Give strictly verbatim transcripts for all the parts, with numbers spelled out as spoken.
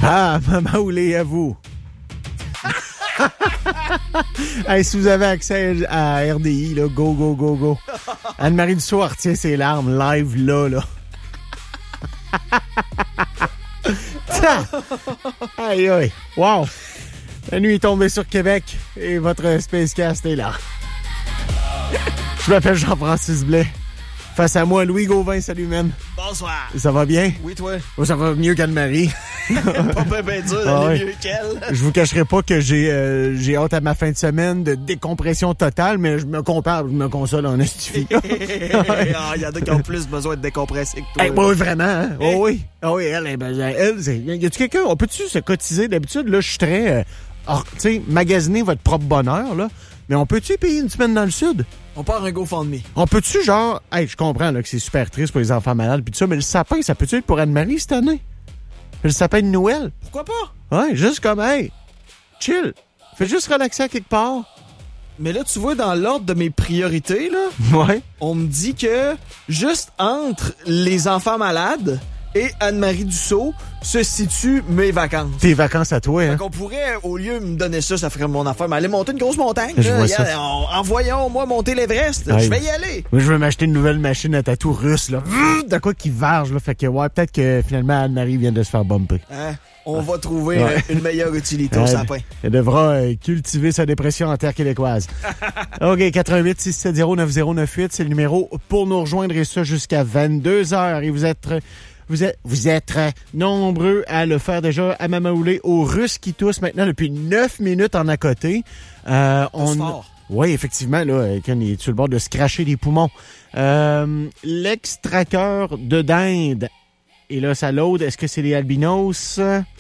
Ah, Maman Oulé, à vous. Hey, si vous avez accès à R D I, là, go, go, go, go. Anne-Marie Dussault retient ses larmes live là, là. Aïe, aïe. Wow. La nuit est tombée sur Québec et votre Spacecast est là. Je m'appelle Jean-Francis Blais. Face à moi, Louis Gauvin. Salut, man. Bonsoir. Ça va bien? Oui, toi? Oh, ça va mieux qu'Anne-Marie. Pas bien ben dur d'aller Ah ouais. mieux qu'elle. Je vous cacherai pas que j'ai euh, j'ai hâte à ma fin de semaine de décompression totale, mais je me compare, je me console en estifie. Il y en a qui ont plus besoin de décompresser que toi. Hey, bah oui, vraiment, hein? Oh oui. Oh oui, elle, elle, elle, c'est... Y a-tu quelqu'un, on peut-tu se cotiser? D'habitude, là, je suis très... Euh, or, tu sais, magasiner votre propre bonheur, là. Mais on peut-tu payer une semaine dans le sud? On part un GoFundMe. On peut-tu, genre... Hey, je comprends, là, que c'est super triste pour les enfants malades pis tout ça, mais le sapin, ça peut-tu être pour Anne-Marie cette année? Le sapin de Noël? Pourquoi pas? Ouais, juste comme, hey, chill. Fais juste relaxer à quelque part. Mais là, tu vois, dans l'ordre de mes priorités, là, Ouais. on me dit que juste entre les enfants malades et Anne-Marie Dussault se situent mes vacances. Tes vacances à toi, hein? Fait qu'on pourrait, au lieu de me donner ça, ça ferait mon affaire, mais aller monter une grosse montagne. Je là, vois regarde, ça. En, en voyant, moi, monter l'Everest, Aïe. je vais y aller. Moi, je veux m'acheter une nouvelle machine à tatou russe, là. De quoi qui varge, là. Fait que, ouais, peut-être que finalement, Anne-Marie vient de se faire bumper. Hein? On va trouver Ouais. euh, une meilleure utilité au Elle, sapin. elle devra euh, cultiver sa dépression en terre québécoise. OK, quatre un huit, six sept zéro, neuf zéro neuf huit, c'est le numéro pour nous rejoindre et ça jusqu'à vingt-deux heures. Et vous êtes... Vous êtes, vous êtes euh, nombreux à le faire déjà à Maman Oulé, aux Russes qui toussent maintenant depuis neuf minutes en à côté. Euh, on... fort. Oui, effectivement, là, Ken est sur le bord de se cracher les poumons. Euh, l'extracteur de dinde. Et là, ça l'aude. Est-ce que c'est les albinos?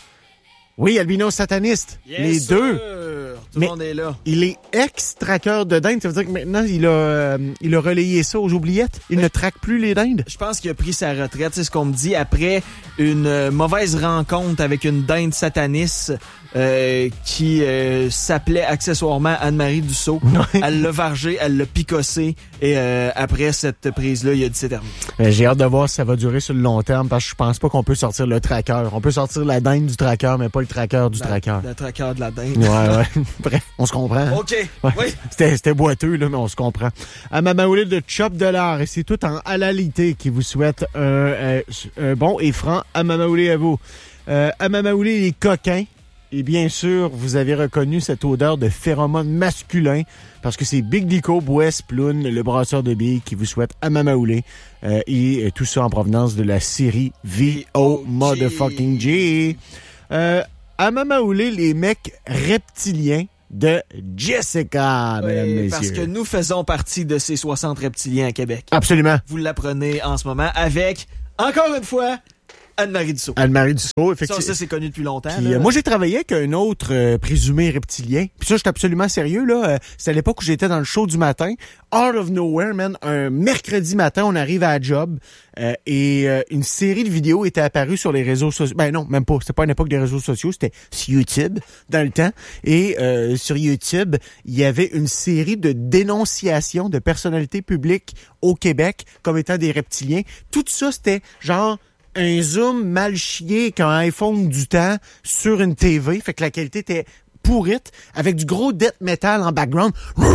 Oui, albinos satanistes. Yes, les sir. deux. Tout Mais- le monde est là. Il est ex-traqueur de dinde. Ça veut dire que maintenant, il a, euh, il a relayé ça aux oubliettes. Il ne traque plus les dindes. Je pense qu'il a pris sa retraite, c'est ce qu'on me dit, après une euh, mauvaise rencontre avec une dinde sataniste euh, qui euh, s'appelait accessoirement Anne-Marie Dussault. Ouais. Elle l'a vargé, elle l'a picossé et euh, après cette prise-là, il a dit c'est terminé. Euh, J'ai hâte de voir si ça va durer sur le long terme parce que je pense pas qu'on peut sortir le traqueur. On peut sortir la dinde du traqueur, mais pas le traqueur du La- traqueur. Le traqueur de la dinde. Ouais, ouais. Bref, on se comprend. hein? OK, Ouais. oui. C'était, c'était boiteux, là, mais on se comprend. À Maman Oulé de Chop de l'art, et c'est tout en halalité qui vous souhaite un, euh, un bon et franc à Maman Oulé à vous. Euh, à Maman Oulé, les coquins. Et bien sûr, vous avez reconnu cette odeur de phéromones masculins parce que c'est Big Dico, Boès, Ploun, le brasseur de billes qui vous souhaite à Maman Oulé. Euh, et euh, tout ça en provenance de la série V O Motherfucking G. Euh, à Maman Oulé, les mecs reptiliens de Jessica, mesdames, Oui, messieurs. parce que nous faisons partie de ces soixante reptiliens à Québec. Absolument. Vous l'apprenez en ce moment avec, encore une fois, Anne-Marie Dussault. Anne-Marie Dussault, Ça, effectivement. ça c'est connu depuis longtemps. Puis, là. euh, moi, j'ai travaillé avec un autre euh, présumé reptilien. Puis ça, je suis absolument sérieux, là. Euh, c'est à l'époque où j'étais dans le show du matin. Out of nowhere, man. Un mercredi matin, on arrive à la job. Euh, et euh, une série de vidéos était apparue sur les réseaux sociaux. Ben non, même pas. C'était pas une époque des réseaux sociaux. C'était sur YouTube, dans le temps. Et euh, sur YouTube, il y avait une série de dénonciations de personnalités publiques au Québec comme étant des reptiliens. Tout ça, c'était genre... un zoom mal chié qu'un iPhone du temps sur une T V. Fait que la qualité était pourrite, avec du gros death metal en background.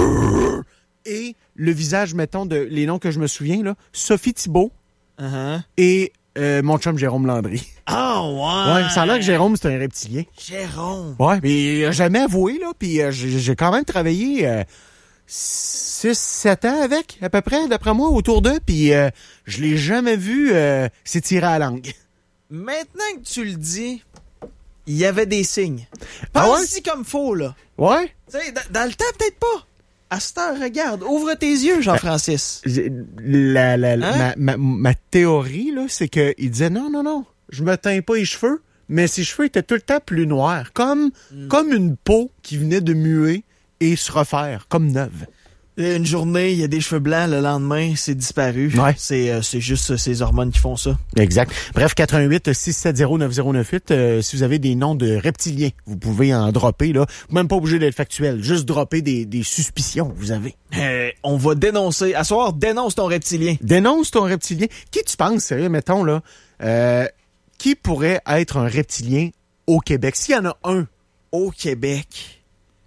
Et le visage, mettons, de les noms que je me souviens, là, Sophie Thibault Uh-huh. et euh, mon chum Jérôme Landry. Ah ouais! Ouais, ça a l'air que Jérôme, c'est un reptilien. Jérôme! Ouais, mais il a jamais avoué, là, puis euh, j'ai j'ai quand même travaillé... Euh, six sept ans avec, à peu près, d'après moi, autour d'eux, puis euh, je l'ai jamais vu euh, s'étirer à la langue. Maintenant que tu le dis, il y avait des signes. Ah ouais? Pense-y comme faux, là. Ouais? Tu sais, dans, dans le temps, peut-être pas. À cette heure, regarde, ouvre tes yeux, Jean-Francis. J'ai- La, la, la- Hein? ma, ma, ma théorie, là, c'est qu'il disait non, non, non, je me teins pas les cheveux, mais ses cheveux étaient tout le temps plus noirs, comme, Mm. comme une peau qui venait de muer et se refaire, comme neuve. Une journée, il y a des cheveux blancs, le lendemain, c'est disparu. Ouais. C'est euh, c'est juste euh, ces hormones qui font ça. Exact. Bref, quatre un huit, six sept zéro, neuf zéro neuf huit, euh, si vous avez des noms de reptiliens, vous pouvez en dropper, là. Même pas obligé d'être factuel, juste dropper des, des suspicions, vous avez. Euh, on va dénoncer. À soir, dénonce ton reptilien. Dénonce ton reptilien. Qui tu penses, sérieux, mettons, là, euh, qui pourrait être un reptilien au Québec? S'il y en a un. Au Québec.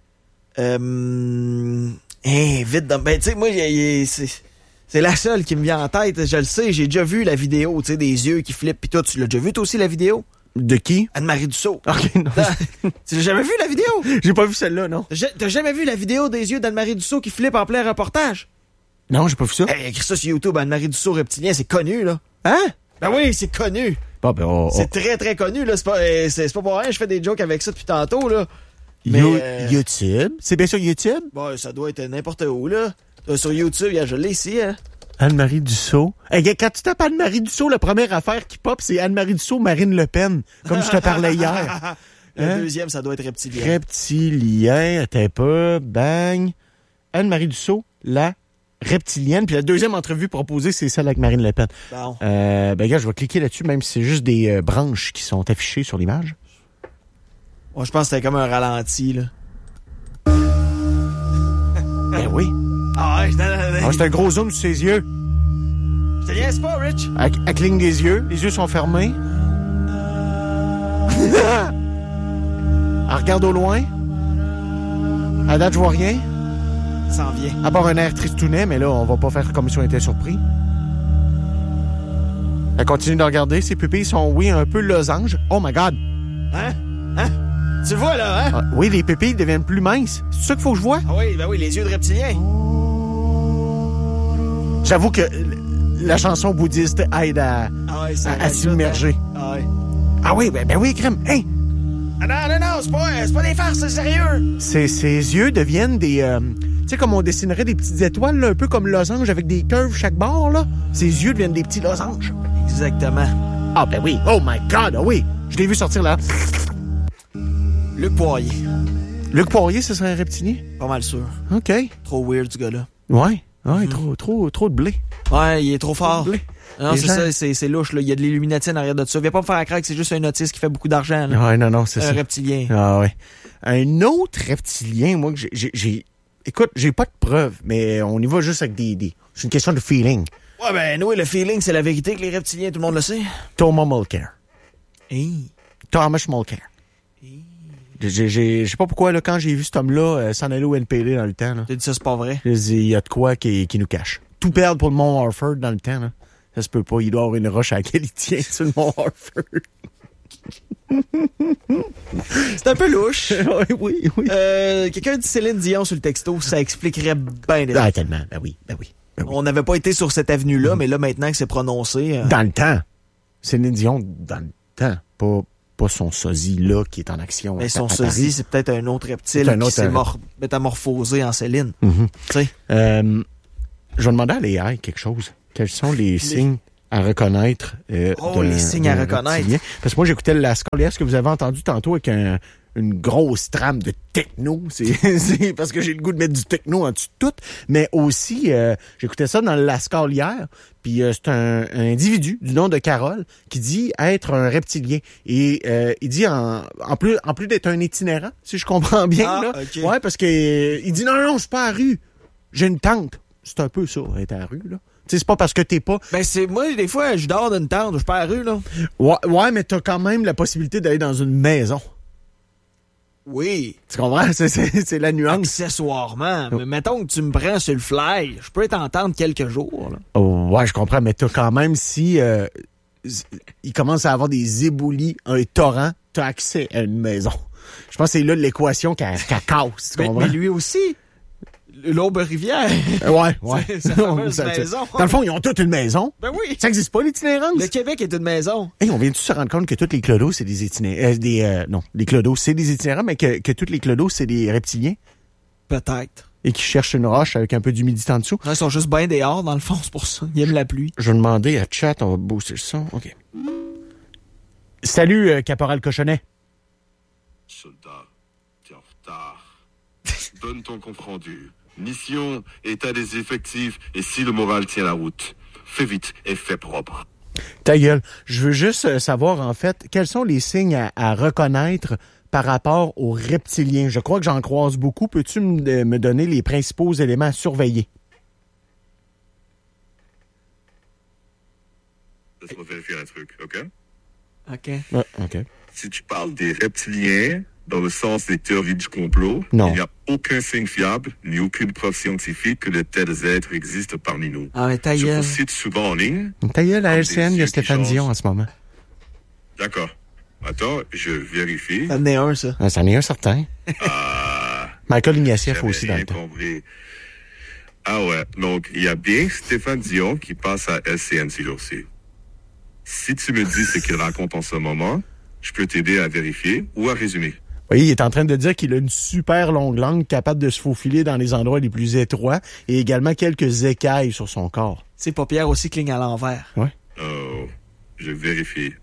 Euh... Hein, vite dans... Ben, tu sais, moi, y a, y a, c'est... c'est la seule qui me vient en tête. Je le sais, j'ai déjà vu la vidéo, tu sais, des yeux qui flippent pis tout. Tu l'as déjà vu, toi aussi, la vidéo? De qui? Anne-Marie Dussault. OK, non. Tu l'as jamais vu, la vidéo? J'ai pas vu celle-là, non. T'as, t'as jamais vu la vidéo des yeux d'Anne-Marie Dussault qui flippent en plein reportage? Non, j'ai pas vu ça. Hey, écris ça sur YouTube, Anne-Marie Dussault reptilien, c'est connu, là. Hein? Ben oui, c'est connu. Bon, ben, on, C'est on... très, très connu, là. C'est pas, euh, c'est, c'est pas pour rien, je fais des jokes avec ça depuis tantôt, là. Mais, You- euh, YouTube? C'est bien sûr YouTube? Bon, ça doit être n'importe où, là. Euh, Sur YouTube, y a- je l'ai ici, hein. Anne-Marie Dussault. Hey, quand tu tapes Anne-Marie Dussault, la première affaire qui pop, c'est Anne-Marie Dussault, Marine Le Pen. Comme je te parlais hier. Le Hein? deuxième, ça doit être reptilien. Reptilien, attends un peu, bang. Anne-Marie Dussault, la reptilienne. Puis la deuxième entrevue proposée, c'est celle avec Marine Le Pen. Bon. Euh, ben, gars, je vais cliquer là-dessus, même si c'est juste des euh, branches qui sont affichées sur l'image. Moi, je pense que c'était comme un ralenti, là. Ben oui. Ah ouais, je Ah, c'est un gros zoom sur ses yeux. te niaise pas, Rich. Elle, elle cligne des yeux, les yeux sont fermés. Elle regarde au loin. À date, je vois rien. Ça en vient. À part un air tristounet, mais là, on va pas faire comme si on était surpris. Elle continue de regarder. Ses pupilles sont, oui, un peu losanges. Oh my God! Hein? Hein? Tu le vois, là, hein? Ah, oui, les pupilles deviennent plus minces. C'est ça qu'il faut que je vois? Ah oui, ben oui, les yeux de reptilien. J'avoue que la chanson bouddhiste aide à, Ah ouais, ça à, à rajoute, s'immerger. hein? Ah ouais. Ah oui, ben, ben oui, crème. Hey! Ah non, non, non, c'est pas, c'est pas des farces, c'est sérieux. Ses, ses yeux deviennent des... euh, tu sais, comme on dessinerait des petites étoiles, là, un peu comme losanges avec des curves chaque bord, là. Ses yeux deviennent des petits losanges. Exactement. Ah ben oui. Oh my God, ah oui. Je l'ai vu sortir là. Luc Poirier. Luc Poirier, ce serait un reptilien? Pas mal sûr. OK. Trop weird, ce gars-là. Ouais. Ouais, Mm-hmm. trop, trop, trop de blé. Ouais, il est trop fort. Blé. Non, Les c'est gens- ça, c'est, c'est louche, là. Il y a de l'illuminati en arrière de ça. Viens pas me faire craquer que c'est juste un autiste qui fait beaucoup d'argent, là. Ouais, non, non, c'est Un ça. reptilien. Ah ouais. Un autre reptilien, moi, que j'ai, j'ai, j'ai... Écoute, j'ai pas de preuves, mais on y va juste avec des... des... C'est une question de feeling. Ouais, ben, oui, le feeling, c'est la vérité que les reptiliens, tout le monde le sait. Thomas Mulcair. Hey. Thomas Mulcair. J'ai, j'ai, je sais pas pourquoi, là, quand j'ai vu cet homme-là euh, s'en aller au N P D dans le temps, là, T'as dit ça, c'est pas vrai. j'ai dit, il y a de quoi qui, qui nous cache. Tout perdre pour le Mont Harford dans le temps, là. Ça se peut pas. Il doit avoir une roche à laquelle il tient sur le Mont Harford. C'est un peu louche. oui, oui, oui. Euh, quelqu'un dit Céline Dion sur le texto, ça expliquerait bien des Ah, tellement. Ben oui, ben oui. Ben oui. On n'avait pas été sur cette avenue-là, mais là, maintenant que c'est prononcé... euh, Dans le temps. Céline Dion, dans le temps. Pas, pas son sosie, là, qui est en action. mais à- son à sosie, Paris. c'est peut-être un autre reptile C'est un qui autre, s'est euh, mor- métamorphosé en Céline. Mhm. Tu sais? Euh, je vais demander à l'A I quelque chose. Quels sont les signes à reconnaître euh, Oh, d'un- les signes à d'un reconnaître. reptilien? Parce que moi, j'écoutais la scolière, ce que vous avez entendu tantôt avec un- une grosse trame de techno. C'est, c'est parce que j'ai le goût de mettre du techno en dessous de tout. Mais aussi, euh, j'écoutais ça dans le Lascar hier. Puis euh, c'est un, un individu du nom de Carole qui dit être un reptilien. Et euh, il dit en, en plus en plus d'être un itinérant, si je comprends bien. Ah, là. ok. Ouais, parce que euh, il dit non, non, je suis pas à la rue. J'ai une tente. C'est un peu ça, être à la rue, là. Tu sais, c'est pas parce que t'es pas... Ben, c'est moi, des fois, je dors d'une tente, je suis pas à la rue, là. Ouais, ouais, mais t'as quand même la possibilité d'aller dans une maison. Oui. Tu comprends? C'est, c'est, c'est la nuance. Accessoirement. Mais mettons que tu me prends sur le fly, je peux t'entendre quelques jours, là. Oh, ouais, je comprends, mais t'as quand même, si euh, il commence à avoir des éboulis, un torrent, t'as accès à une maison. Je pense que c'est là l'équation qu'elle, qu'elle casse, tu Mais, comprends? mais lui aussi, l'Aube-Rivière. Euh, ouais, ouais. C'est- sa fameuse Ça- ça- maison. Dans le fond, ils ont toute une maison. Ben oui. Ça existe pas, l'itinérance? Le Québec est une maison. Hey, on vient-tu se rendre compte que tous les clodos, c'est des itinérants? Euh, des, euh, non, les clodos, c'est des itinérants, mais que, que tous les clodos, c'est des reptiliens Peut-être. et qui cherchent une roche avec un peu d'humidité en dessous. Non, ils sont juste bien dehors, dans le fond, c'est pour ça. Ils aiment la pluie. Je vais demander à Chat, on va booster le son. OK. Salut, euh, Caporal Cochonnet. Soldat, t'es en retard. Donne ton compte rendu. Mission, état des effectifs et si le moral tient la route. Fais vite et fais propre. Ta gueule. Je veux juste euh, savoir, en fait, quels sont les signes à, à reconnaître par rapport aux reptiliens. Je crois que j'en croise beaucoup. Peux-tu me, euh, me donner les principaux éléments à surveiller? Laisse-moi vérifier un truc, ok? OK. Ouais, OK. Si tu parles des reptiliens, dans le sens des théories du complot, Non. il n'y a aucun signe fiable, ni aucune preuve scientifique que de tels êtres existent parmi nous. Ah, mais ta Je gueule. vous cite souvent en ligne. Ta gueule, à Comme L C N, il y des a yeux Stéphane qui Dion changent. en ce moment. D'accord. Attends, je vérifie. Ça en est un, ça. Ah, c'en est un certain. Ah, Michael Ignatieff j'avais aussi dans rien le temps. compris. Ah ouais, donc il y a bien Stéphane Dion qui passe à L C N ces jours-ci. Si tu me dis ce qu'il raconte en ce moment, je peux t'aider à vérifier ou à résumer. Oui, il est en train de dire qu'il a une super longue langue capable de se faufiler dans les endroits les plus étroits et également quelques écailles sur son corps. Ses paupières aussi clignent à l'envers. Oh, je vérifie.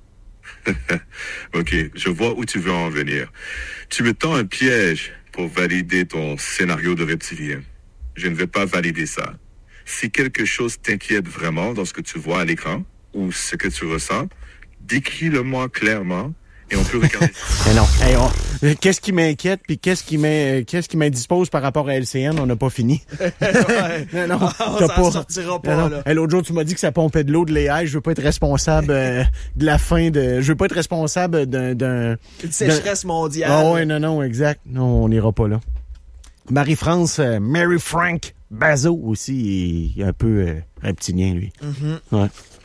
Ok, je vois où tu veux en venir. Tu me tends un piège pour valider ton scénario de reptilien. Je ne vais pas valider ça. Si quelque chose t'inquiète vraiment dans ce que tu vois à l'écran ou ce que tu ressens, décris-le-moi clairement et on peut regarder ça. Mais non, hey, on- qu'est-ce qui m'inquiète puis qu'est-ce qui m'in- qu'est-ce qui m'indispose par rapport à L C N, on n'a pas fini. Ouais. Non, non, On t'as s'en pas. sortira pas, Non, non. là. Hey, l'autre jour, tu m'as dit que ça pompait de l'eau de l'A I. Je veux pas être responsable euh, de la fin de. Je veux pas être responsable d'un. d'un Une sécheresse mondiale. Ah ouais, non, non, exact. Non, on n'ira pas là. Marie-France, euh, Mary Frank Bazot aussi est un peu euh, reptilien, lui. Ouais.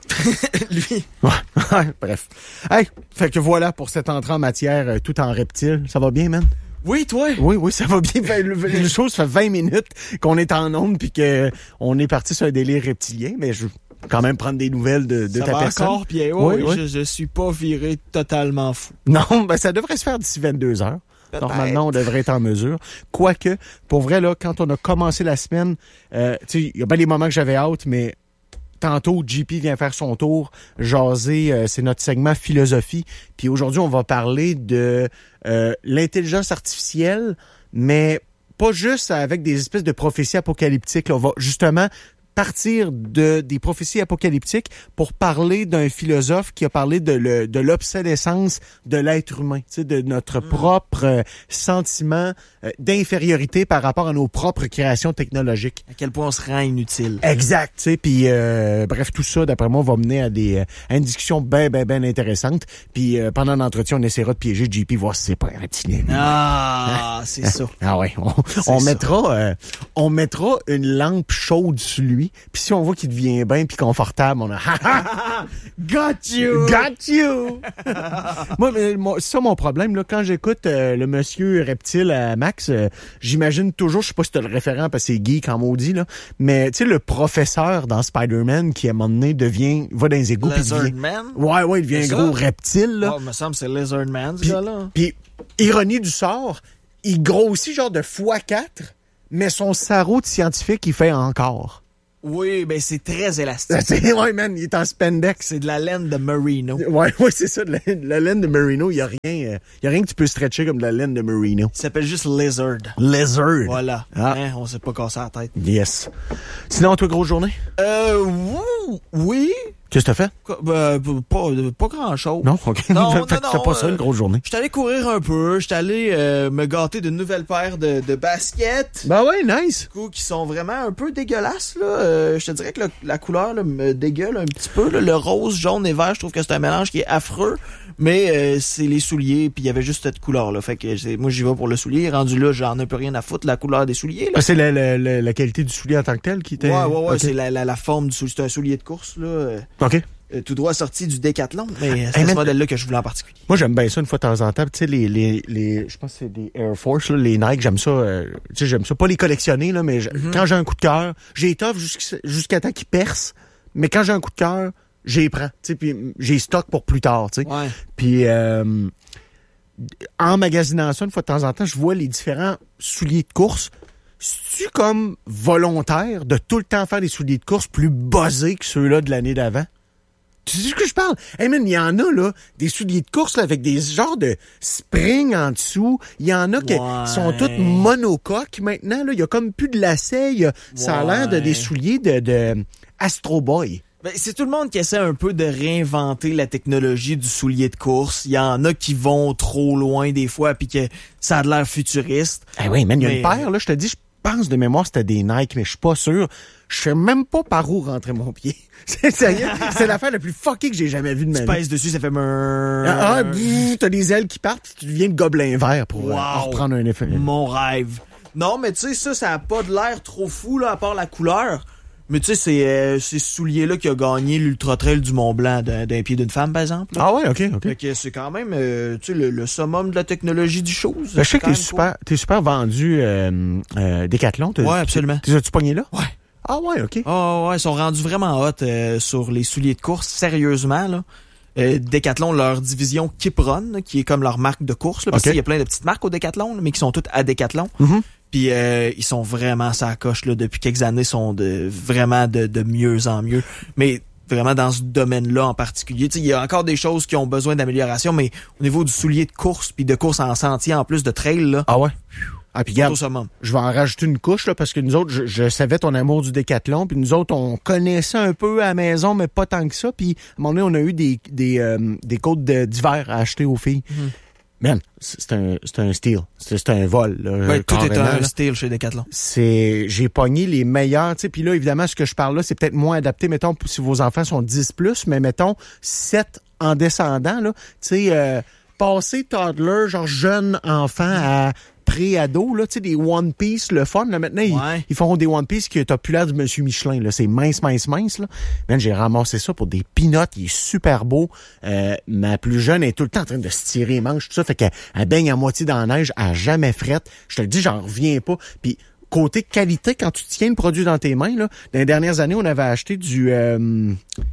Lui. Ouais, ouais, bref. Hey, fait que voilà pour cette entrée en matière euh, tout en reptile. Ça va bien, man? Oui, toi. Oui, oui, ça va bien. Les choses, ça fait vingt minutes qu'on est en onde puis que on est parti sur un délire reptilien, mais je veux quand même prendre des nouvelles de, de Ça ta va personne. encore, puis Oui, oui, oui. Je, je suis pas viré totalement fou. Non, ben ça devrait se faire d'ici vingt-deux heures. Peut-être. Normalement, on devrait être en mesure. Quoique, pour vrai, là, quand on a commencé la semaine, euh, tu sais, il y a bien des moments que j'avais hâte, mais tantôt, J P vient faire son tour, jaser, euh, c'est notre segment philosophie. Puis aujourd'hui, on va parler de euh, l'intelligence artificielle, mais pas juste avec des espèces de prophéties apocalyptiques. Là. On va justement partir de des prophéties apocalyptiques pour parler d'un philosophe qui a parlé de, le, de l'obsolescence de l'être humain, tu sais, de notre Mm. propre euh, sentiment euh, d'infériorité par rapport à nos propres créations technologiques. À quel point on se rend inutile. Exact, tu sais, puis euh, bref, tout ça, d'après moi, va mener à des euh, à une discussion bien, bien, bien intéressante. Puis euh, pendant l'entretien, on essaiera de piéger J P, voir si c'est pas un reptilien. Ah, c'est ça. Ah ouais, on, on ça. mettra euh, on mettra une lampe chaude sur lui, puis si on voit qu'il devient bien puis confortable, on a ha, ha, Got you! got you. Moi, mais, moi, c'est ça mon problème là, quand j'écoute euh, le monsieur reptile à Max, euh, j'imagine toujours, je sais pas si t'as le référent parce que c'est geek en maudit là, mais tu sais le professeur dans Spider-Man qui à un moment donné devient va dans les égouts puis Lizard devient Man? Ouais, ouais, il devient un C'est gros ça? reptile là. Oh, me semble que c'est Lizard Man, ce Puis, gars-là. puis, ironie du sort, il grossit genre de fois quatre, mais son sarrau de scientifique, il fait encore. Oui, ben c'est très élastique. C'est, ouais, man, il est en spandex. C'est de la laine de Merino. Ouais, ouais, c'est ça, de la, de la laine de Merino, il y a rien, euh, il y a rien que tu peux stretcher comme de la laine de Merino. Il s'appelle juste Lizard. Lizard. Voilà. Ah. Hein, on s'est pas cassé la tête. Yes. Sinon, toi, grosse journée? Euh, wou- oui. Qu'est-ce que t'as fait? Quoi, ben, pas, pas grand-chose. Non? OK. Non, fait non, que t'as non, pas ça, euh, une grosse journée. J'étais allé courir un peu, j'étais allé euh, me gâter d'une nouvelle paire de, de baskets. Ben ouais, nice. Du coup, qui sont vraiment un peu dégueulasses, là. Euh, je te dirais que le- la couleur là, me dégueule un petit peu. Là. Le rose, jaune et vert, je trouve que c'est un mélange qui est affreux. Mais euh, c'est les souliers, puis il y avait juste cette couleur-là. Fait que c'est, moi, j'y vais pour le soulier. Rendu là, j'en ai un peu rien à foutre, la couleur des souliers. Là. Ah, c'est la, la, la, la qualité du soulier en tant que tel qui était... Ouais, ouais, ouais, OK. c'est la, la, la forme du soulier. C'est un soulier de course, là. euh, OK. euh, tout droit sorti du Décathlon. Mais c'est Hey, ce man, modèle-là que je voulais en particulier. Moi, j'aime bien ça une fois de temps en temps. Tu sais, les, les, les, je pense que c'est des Air Force, là, les Nike, j'aime ça. Euh, tu sais, j'aime ça. Pas les collectionner, là, mais je- Mm-hmm. quand j'ai un coup de cœur, j'ai étoffe jusqu'à, jusqu'à temps qu'ils percent. Mais quand j'ai un coup de cœur, j'y prends. Tu sais, puis j'ai stock pour plus tard, tu sais. Ouais. Puis, euh, en magasinant ça, une fois de temps en temps, je vois les différents souliers de course. C'est-tu comme volontaire de tout le temps faire des souliers de course plus buzzés que ceux-là de l'année d'avant? Tu sais ce que je parle? Hey man, il y en a, là, des souliers de course, là, avec des genres de spring en dessous. Il y en a qui Ouais. sont toutes monocoques maintenant, là. Il y a comme plus de lacets. Il y a- Ça a l'air de Ouais. des souliers de, de Astro Boy. Ben, c'est tout le monde qui essaie un peu de réinventer la technologie du soulier de course. Il y en a qui vont trop loin des fois puis que ça a de l'air futuriste. Ah oui, man, il y a une Mais- paire, là, je te dis, je, pense de mémoire c'était des Nike, mais je suis pas sûr. Je sais même pas par où rentrer mon pied. C'est sérieux. C'est l'affaire la plus fuckée que j'ai jamais vue de ma vie. Tu pèses dessus, ça fait meur. Ah, ah bouh, t'as des ailes qui partent, tu deviens le gobelin vert pour wow. euh, reprendre un effet. Mon rêve. Non, mais tu sais, ça, ça a pas de l'air trop fou, là, à part la couleur. Mais tu sais, c'est euh, ces souliers-là qui a gagné l'Ultra Trail du Mont-Blanc d'un, d'un pied d'une femme, par exemple. Là. Ah ouais, OK, OK. Fait que c'est quand même, euh, tu sais, le, le summum de la technologie du chose. Ben, je sais que t'es super, cool. t'es super vendu euh, euh, Décathlon. T'as, ouais, absolument. T'es, t'es-tu pogné là? Ouais. Ah ouais, OK. Ah oh, ouais, ils sont rendus vraiment hot euh, sur les souliers de course, sérieusement, là. Euh, Décathlon, leur division Kiprun, là, qui est comme leur marque de course, là, parce okay. qu'il y a plein de petites marques au Décathlon, là, mais qui sont toutes à Décathlon. Mm-hmm. Puis euh, ils sont vraiment sa coche là depuis quelques années, sont de vraiment de, de mieux en mieux. Mais vraiment dans ce domaine-là en particulier, il y a encore des choses qui ont besoin d'amélioration, mais au niveau du soulier de course puis de course en sentier en plus de trail là. Ah ouais. Ah puis regarde, je vais en rajouter une couche là parce que nous autres, je, je savais ton amour du Décathlon, puis nous autres on connaissait un peu à la maison, mais pas tant que ça. Puis à un moment donné, on a eu des des euh, des côtes de, d'hiver à acheter aux filles. Mm-hmm. Man, c'est un, c'est un steal. C'est, c'est un vol. Là, ouais, tout est un là. steal chez Decathlon. C'est, j'ai pogné les meilleurs. Tu sais, puis là, évidemment, ce que je parle là, c'est peut-être moins adapté, mettons, si vos enfants sont dix plus, mais mettons, sept en descendant, là. Tu sais, euh, passer toddler, genre jeune enfant à pré-ado, là, tu sais, des One Piece, le fun, là, maintenant, ouais. ils, ils font des One Piece qui est populaire du Monsieur Michelin, là. C'est mince, mince, mince, là. Man, j'ai ramassé ça pour des peanuts, il est super beau. Euh, ma plus jeune est tout le temps en train de se tirer les manches, tout ça, fait qu'elle elle baigne à moitié dans la neige, elle jamais frette. Je te le dis, j'en reviens pas. Puis, côté qualité, quand tu tiens le produit dans tes mains, là, dans les dernières années, on avait acheté du... Euh,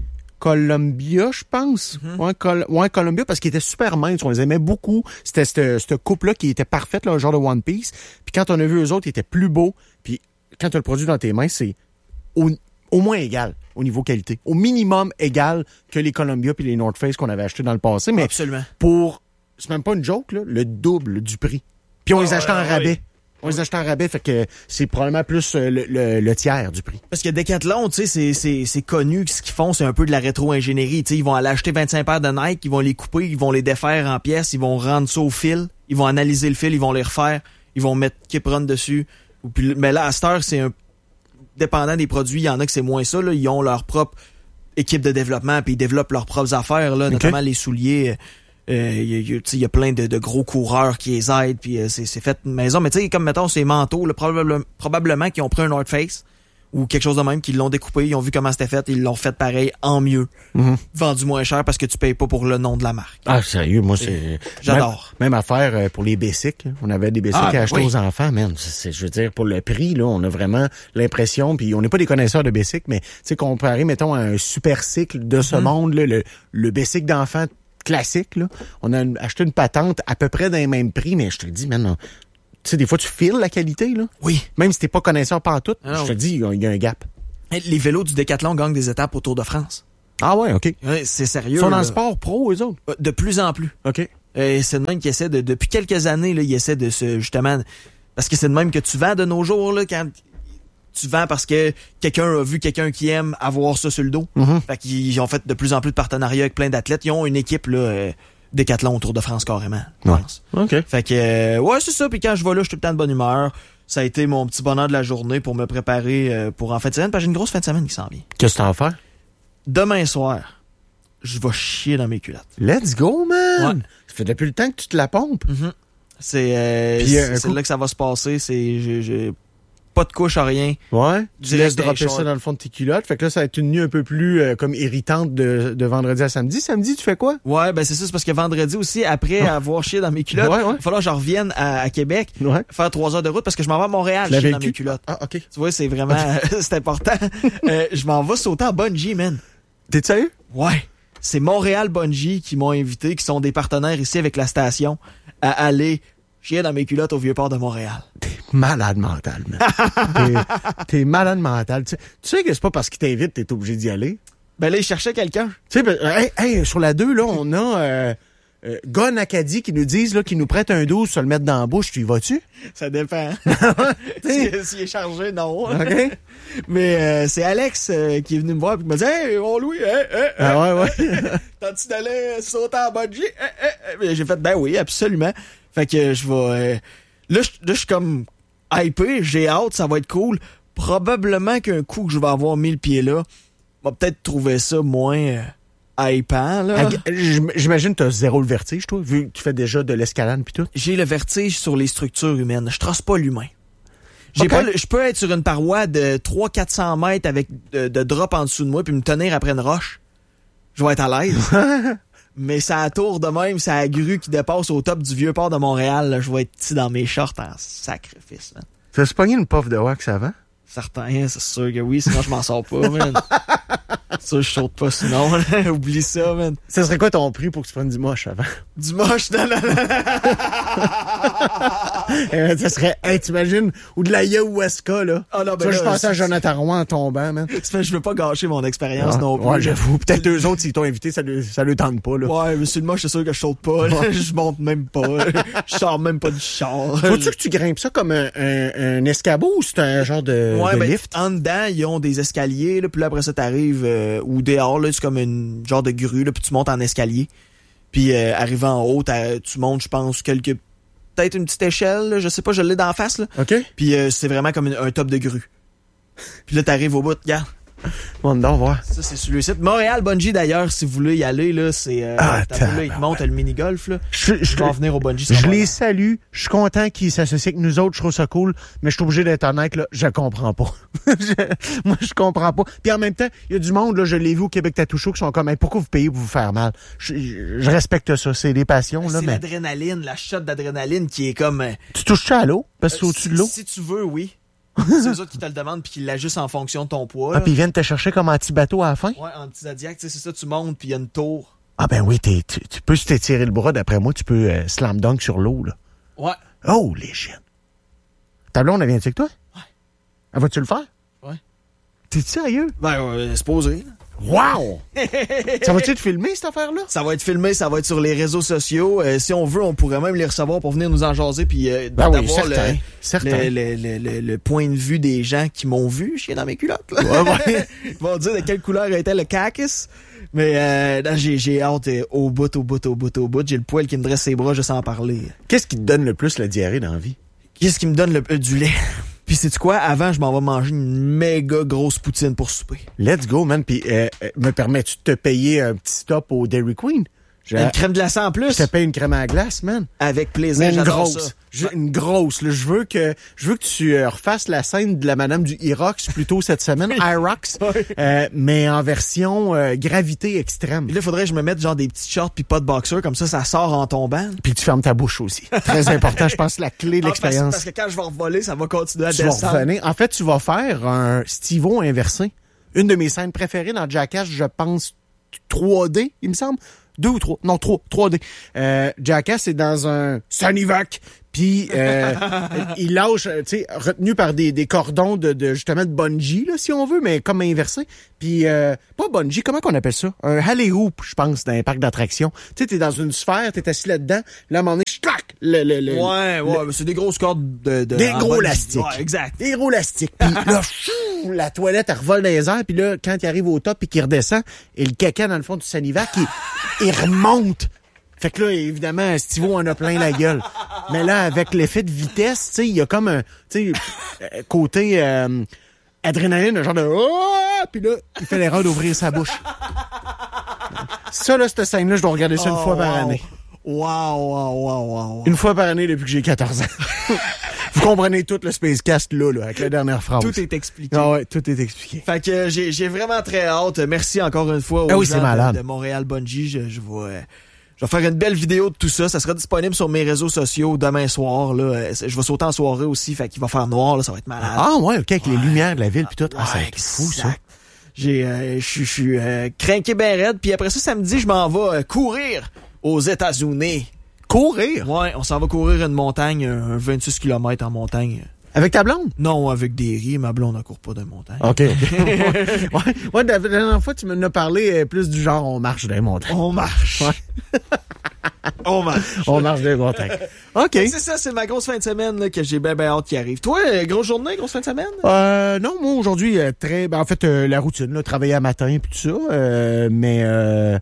Columbia, je pense. Mm-hmm. Ouais, Col- ouais, Columbia, parce qu'il était super mince. On les aimait beaucoup. C'était cette, cette coupe-là qui était parfaite, là, un genre de One Piece. Puis quand on a vu eux autres, ils étaient plus beaux. Puis quand tu as le produit dans tes mains, c'est au, au moins égal au niveau qualité. Au minimum égal que les Columbia puis les North Face qu'on avait achetés dans le passé. Mais absolument. Pour, c'est même pas une joke, là, le double du prix. Puis on oh, les achetait en rabais. Oui. On les achetait en rabais, fait que c'est probablement plus le, le, le tiers du prix. Parce que Decathlon, tu sais, c'est, c'est, c'est connu que ce qu'ils font, c'est un peu de la rétro-ingénierie. Tu sais, ils vont aller acheter vingt-cinq paires de Nike, ils vont les couper, ils vont les défaire en pièces, ils vont rendre ça au fil, ils vont analyser le fil, ils vont les refaire, ils vont mettre Kiprun dessus. Mais là, à cette heure, c'est un... dépendant des produits, il y en a que c'est moins ça, là. Ils ont leur propre équipe de développement, puis ils développent leurs propres affaires, là, okay. notamment les souliers... Il euh, y, y, y a plein de, de gros coureurs qui les aident, puis euh, c'est, c'est fait maison. Mais tu sais, comme mettons ces manteaux, là, probable, probablement qu'ils ont pris un North Face ou quelque chose de même, qu'ils l'ont découpé, ils ont vu comment c'était fait, ils l'ont fait pareil en mieux, mm-hmm. vendu moins cher parce que tu payes pas pour le nom de la marque. Ah sérieux, moi c'est, Et j'adore. Même, même affaire pour les Bessic. On avait des Bessic ah, à acheter oui. aux enfants, man. C'est, je veux dire, pour le prix, là, on a vraiment l'impression, puis on n'est pas des connaisseurs de Bessic, mais tu sais comparé, mettons, à un super cycle de ce mm-hmm. monde, là, le, le Bessic d'enfant classique, là. On a acheté une patente à peu près dans les mêmes prix, mais je te le dis, man, tu sais, des fois, tu files la qualité, là. Oui. Même si t'es pas connaisseur pantoute, ah, je te oui. dis, il y, y a un gap. Les vélos du Décathlon gagnent des étapes au Tour de France. Ah ouais, OK. Ouais, c'est sérieux. Ils sont dans là. le sport pro, eux autres? De plus en plus. OK. Euh, c'est de même qu'ils essaient de, depuis quelques années, là, ils essaient de se, justement, parce que c'est de même que tu vends de nos jours, là, quand tu vends parce que quelqu'un a vu quelqu'un qui aime avoir ça sur le dos. Mm-hmm. Fait qu'ils ont fait de plus en plus de partenariats avec plein d'athlètes. Ils ont une équipe, là, euh, Décathlon au Tour de France carrément, je ouais. pense. OK. Fait que, euh, ouais, c'est ça. Puis quand je vais là, je suis tout le temps de bonne humeur. Ça a été mon petit bonheur de la journée pour me préparer euh, pour en fin de semaine, parce que j'ai une grosse fin de semaine qui s'en vient. Qu'est-ce que t'en vas faire? Demain soir, je vais chier dans mes culottes. Let's go, man! Ouais. Ça fait depuis le temps que tu te la pompes. Mm-hmm. C'est, euh, Puis, c'est, euh, c'est là que ça va se passer. C'est, j'ai, j'ai pas de couche à rien. Ouais. Tu laisses dropper ça dans le fond de tes culottes. Fait que là, ça va être une nuit un peu plus euh, comme irritante de, de vendredi à samedi. Samedi, tu fais quoi? Ouais, ben c'est ça. C'est parce que vendredi aussi, après avoir chié dans mes culottes, ouais, ouais. il va falloir que je revienne à, à Québec, ouais. faire trois heures de route parce que je m'en vais à Montréal chier dans mes culottes. Ah, OK. Tu vois, c'est vraiment... c'est important. euh, je m'en vais sauter en bungee, man. T'es sérieux? Ouais. C'est Montréal Bungee qui m'ont invité, qui sont des partenaires ici avec la station, à aller chier dans mes culottes au Vieux-Port de Montréal. T'es malade mental, man. t'es, t'es malade mental. Tu sais, tu sais que c'est pas parce qu'ils t'invitent que t'es obligé d'y aller. Ben là, ils cherchaient quelqu'un. Tu sais, ben, hey, hey, sur la deux, là, on a euh, euh, Gon Acadie qui nous disent, là, qui nous prête un douze, se le mettre dans la bouche. Tu y vas-tu? Ça dépend. S'il si est chargé, non. OK. Mais euh, c'est Alex euh, qui est venu me voir et qui m'a dit « Hey, mon Louis, hey, hey, hey. Ah ouais, ouais. T'as-tu d'aller sauter en bungee? Hey, hey, hey. » J'ai fait « Ben oui, absolument. » Fait que je vais... Euh, là, je suis comme hypé, j'ai hâte, ça va être cool. Probablement qu'un coup que je vais avoir mis le pied là, on va peut-être trouver ça moins euh, hypant, là. J'imagine que t'as zéro le vertige, toi, vu que tu fais déjà de l'escalade pis tout. J'ai le vertige sur les structures humaines. Je trace pas l'humain. J'ai Okay. pas le- je peux être sur une paroi de trois cents à quatre cents mètres avec de, de drop en dessous de moi puis me tenir après une roche. Je vais être à l'aise. Mais ça tour de même, ça a grue qui dépasse au top du vieux port de Montréal. Là. Je vais être petit dans mes shorts en sacrifice, man. T'as-tu pogné une puff de wax avant? Certain, c'est sûr que oui, sinon je m'en sors pas, man. Ça, je saute pas sinon. Oublie ça, man. Ça serait quoi ton prix pour que tu prennes du moche avant? Du moche, non, non, non. Euh, ça serait, hey, t'imagines, ou de la ayahuasca, là. Ah non, ben ça, je là, pensais à c'est- Jonathan Roy en tombant, man. C'est parce que je veux pas gâcher mon expérience non plus. Ouais, j'avoue. Peut-être deux autres, s'ils t'ont invité, ça lui, ça lui tente pas, là. Ouais, mais sur le moche, c'est sûr que je saute pas. là. Je monte même pas. Je sors même pas du char. Faut-tu que tu grimpes ça comme un, un, un escabeau ou c'est un genre de, Ouais, de ben, lift? en dedans, ils ont des escaliers, là, puis là, après ça, t'arrives, euh, ou dehors, là, c'est comme une genre de grue, là, puis tu montes en escalier. Puis, euh, arrivant en haut, t'as- tu montes, je pense, quelques, peut-être une petite échelle, là, je sais pas, je l'ai d'en face, là. OK? Puis, euh, c'est vraiment comme une- un top de grue. Puis là, t'arrives au bout, regarde. On va voir. Ça, c'est sur le site. Montréal Bungee, d'ailleurs, si vous voulez y aller, là, c'est, euh, Ah, t'as vu, là, ils te montent le mini-golf, là. Je, je, Je vais en venir au bungee. ça je va les bien. salue. Je suis content qu'ils s'associent avec nous autres. Je trouve ça cool. Mais je suis obligé d'être honnête, là. Je comprends pas. Je- moi, je comprends pas. Puis en même temps, il y a du monde, là, je l'ai vu au Québec Tattoo Show, qui sont comme, hey, pourquoi vous payez pour vous faire mal? Je, je- je respecte ça. C'est des passions, là, C'est mais. l'adrénaline, la shot d'adrénaline qui est comme... euh, Tu touches ça à l'eau? Parce que c'est euh, au-dessus si- de l'eau. Si tu veux, oui. C'est eux autres qui te le demandent puis qui l'ajustent en fonction de ton poids. Ah, là. puis ils viennent te chercher comme anti-bateau à la fin? Ouais, en petit zodiac, tu sais, c'est ça, tu montes puis il y a une tour. Ah, ben oui, t'es- tu, tu peux, si t'étirer le bras, d'après moi, tu peux euh, slam dunk sur l'eau, là. Ouais. Oh, les chiens. Ta blonde, elle vient avec toi? Ouais. Elle va-tu le faire? Ouais. T'es sérieux? Ben, ouais, c'est posé. là. Wow! Ça va-tu te filmer, cette affaire-là? Ça va être filmé, ça va être sur les réseaux sociaux. Euh, si on veut, on pourrait même les recevoir pour venir nous en jaser puis euh, Ben oui, d'avoir certain, le, certain. le, le, le, le, le point de vue des gens qui m'ont vu chier dans mes culottes. Là. Ouais, ouais. Ils vont dire de quelle couleur était le cactus. Mais euh, non, j'ai, j'ai hâte euh, au bout, au bout, au bout, au bout. J'ai le poil qui me dresse ses bras juste à en parler. Qu'est-ce qui te donne le plus la diarrhée dans la vie? Qu'est-ce qui me donne le, euh, du lait? Puis c'est quoi? Avant, je m'en vais manger une méga grosse poutine pour souper. Let's go, man. Puis, euh, euh, me permets-tu de te payer un petit stop au Dairy Queen? Je, Une crème glacée en plus? je te paye une crème à glace, man. Avec plaisir, Mais une j'adore grosse. ça. Je- Une grosse. Là. Je veux que je veux que tu euh, refasses la scène de la madame du Irox plutôt cette semaine, Irox, Oui. euh, mais en version euh, gravité extrême. Puis là, faudrait que je me mette genre des petits shorts puis pas de boxer, comme ça, ça sort en tombant. Puis tu fermes ta bouche aussi. Très important, je pense, la clé de Ah, parce, l'expérience. parce que quand je vais revoler, ça va continuer à Tu vas descendre. revenir. En fait, tu vas faire un Steve-O inversé. Une de mes scènes préférées dans Jackass, je pense trois D, il me semble. Deux ou trois. Non, trois. trois D. Euh, Jackass est dans un Sonivac. Puis euh, il lâche, tu sais, retenu par des, des cordons de, de justement de bungee, là, si on veut, mais comme inversé. Puis euh, pas bungee, comment qu'on appelle ça? Un halley hoop, je pense, dans un parc d'attractions. Tu sais, t'es dans une sphère, t'es assis là-dedans. Là, à un moment donné, clac! Le, le, le, Ouais, ouais, mais c'est des grosses cordes de... de Des en gros bas de- élastiques. Ouais, exact. Des gros élastiques. Puis là, chou, la toilette, elle revole dans les airs. Puis là, quand il arrive au top et qu'il redescend, et le caca dans le fond du salivac, il, il remonte. Fait que là, évidemment, Stivo en a plein la gueule. Mais là, avec l'effet de vitesse, tu sais, il y a comme un, tu sais, euh, côté euh, adrénaline, un genre de... Oh! Puis là, il fait l'erreur d'ouvrir sa bouche. Ça, là, cette scène-là, je dois regarder ça une Oh, fois par wow. année. Wow, wow, wow, wow. Une fois par année depuis que j'ai quatorze ans. Vous comprenez tout le Spacecast là, là, avec la dernière phrase. Tout est expliqué. Ah ouais, tout est expliqué. Fait que euh, j'ai, j'ai vraiment très hâte. Merci encore une fois aux Ah oui, gens c'est malade. de, de Montréal Bungee. Je, je vais... euh, Je vais faire une belle vidéo de tout ça. Ça sera disponible sur mes réseaux sociaux demain soir. Là. Euh, Je vais sauter en soirée aussi. Fait qu'il va faire noir. Là. Ça va être malade. Ah ouais, ok, avec les lumières de la ville puis tout. Ah, ça va Ouais, être fou, ça. exact. J'ai, euh, je suis- je suis euh, craqué ben raide. Puis après ça, samedi, je m'en vais euh, courir aux États-Unis. Courir? Ouais, on s'en va courir une montagne, un vingt-six kilomètres en montagne. Avec ta blonde? Non, avec des riz. Ma blonde ne court pas de montagne. OK, OK. ouais, ouais, la dernière fois, tu m'en as parlé euh, plus du genre on marche dans les montagnes. On marche. Ouais. On marche. On marche dans les montagnes. OK. C'est ça, c'est ma grosse fin de semaine là, que j'ai bien ben hâte qui arrive. Toi, euh, grosse journée, grosse fin de semaine? Euh, non, moi, aujourd'hui, euh, très, ben, en fait, euh, la routine, là, travailler à matin puis tout ça, euh, mais, euh,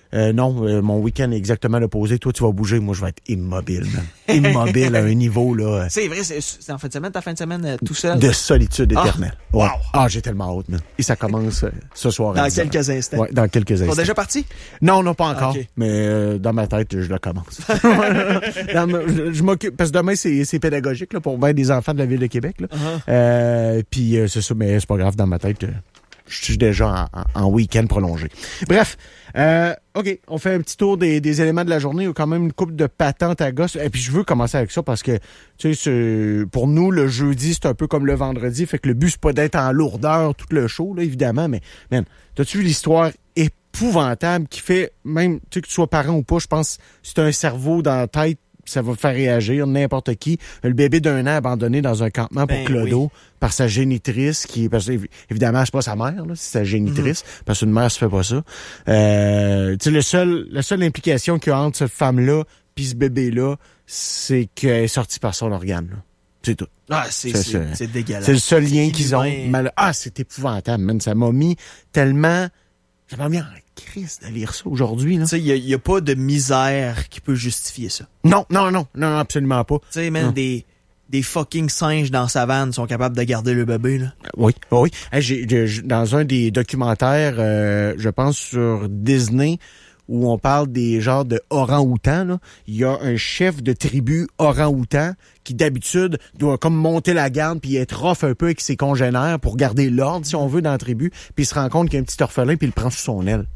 Euh, non, euh, mon week-end est exactement l'opposé. Toi, tu vas bouger. Moi, je vais être immobile, man. Immobile à un niveau, là. C'est vrai, c'est, c'est en fin de semaine, ta fin de semaine, euh, tout seul. De solitude Ah. éternelle. Wow. Ouais. Ah, j'ai tellement hâte, man. Et ça commence euh, ce soir. à Dans dix heures. quelques instants. Ouais, dans quelques Ils sont instants. déjà partis? Non, non, pas encore. Ok. Mais euh, dans ma tête, je le commence. Dans ma- je, je m'occupe parce que demain c'est, c'est pédagogique là, pour bien des enfants de la ville de Québec. Là. Uh-huh. Euh, puis euh, c'est ça, mais c'est pas grave dans ma tête. euh, Je suis déjà en, en, en week-end prolongé. Bref, euh, ok, on fait un petit tour des, des éléments de la journée. Il y a quand même une couple de patentes à gosse. Et puis je veux commencer avec ça parce que tu sais, c'est, pour nous le jeudi c'est un peu comme le vendredi. Fait que le but c'est pas d'être en lourdeur tout le show là, évidemment. Mais man, t'as-tu vu l'histoire épouvantable qui fait même, tu sais, que tu sois parent ou pas, je pense si t'as un cerveau dans la tête, ça va faire réagir n'importe qui. Le bébé d'un an abandonné dans un campement pour Ben clodo oui. par sa génitrice, qui parce que, évi- évidemment, c'est pas sa mère, là, c'est sa génitrice, parce qu'une mère se fait pas ça. Euh, tu sais, le seul, la seule implication qu'il y a entre cette femme-là puis ce bébé-là, c'est qu'elle est sortie par son organe. Là. C'est tout. Ah, c'est, C'est- c'est, c'est- c'est dégueulasse. C'est le seul lien C'est qu'ils ont. inhumain. Mal- Ah, c'est épouvantable, man. Ça m'a mis tellement... Ça m'a mis en crise de lire ça aujourd'hui, là. Tu sais, il n'y a, a pas de misère qui peut justifier ça. Non, non, non, non, non, absolument pas. Tu sais, même Non. des, des fucking singes dans sa vanne sont capables de garder le bébé, là. Oui, oui. Hey, j'ai, j'ai- dans un des documentaires, euh, je pense sur Disney, où on parle des genres de orang-outans, là, il y a un chef de tribu orang-outan qui d'habitude doit comme monter la garde puis être rough un peu avec ses congénères pour garder l'ordre, si on veut, dans la tribu, puis il se rend compte qu'il y a un petit orphelin puis il le prend sous son aile.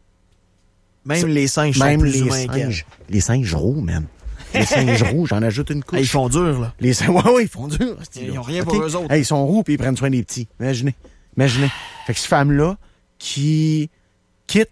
Même Ça- les singes Même sont plus les humains qu'elle. singes. Les singes roux, man. Les singes roux, j'en ajoute une couche. Hey, ils font dur, là. Les singes, ouais, ouais, ils font dur. Ils ont rien pour eux autres. Hey, ils sont roux puis ils prennent soin des petits. Imaginez. Imaginez. Fait que cette femme-là qui quitte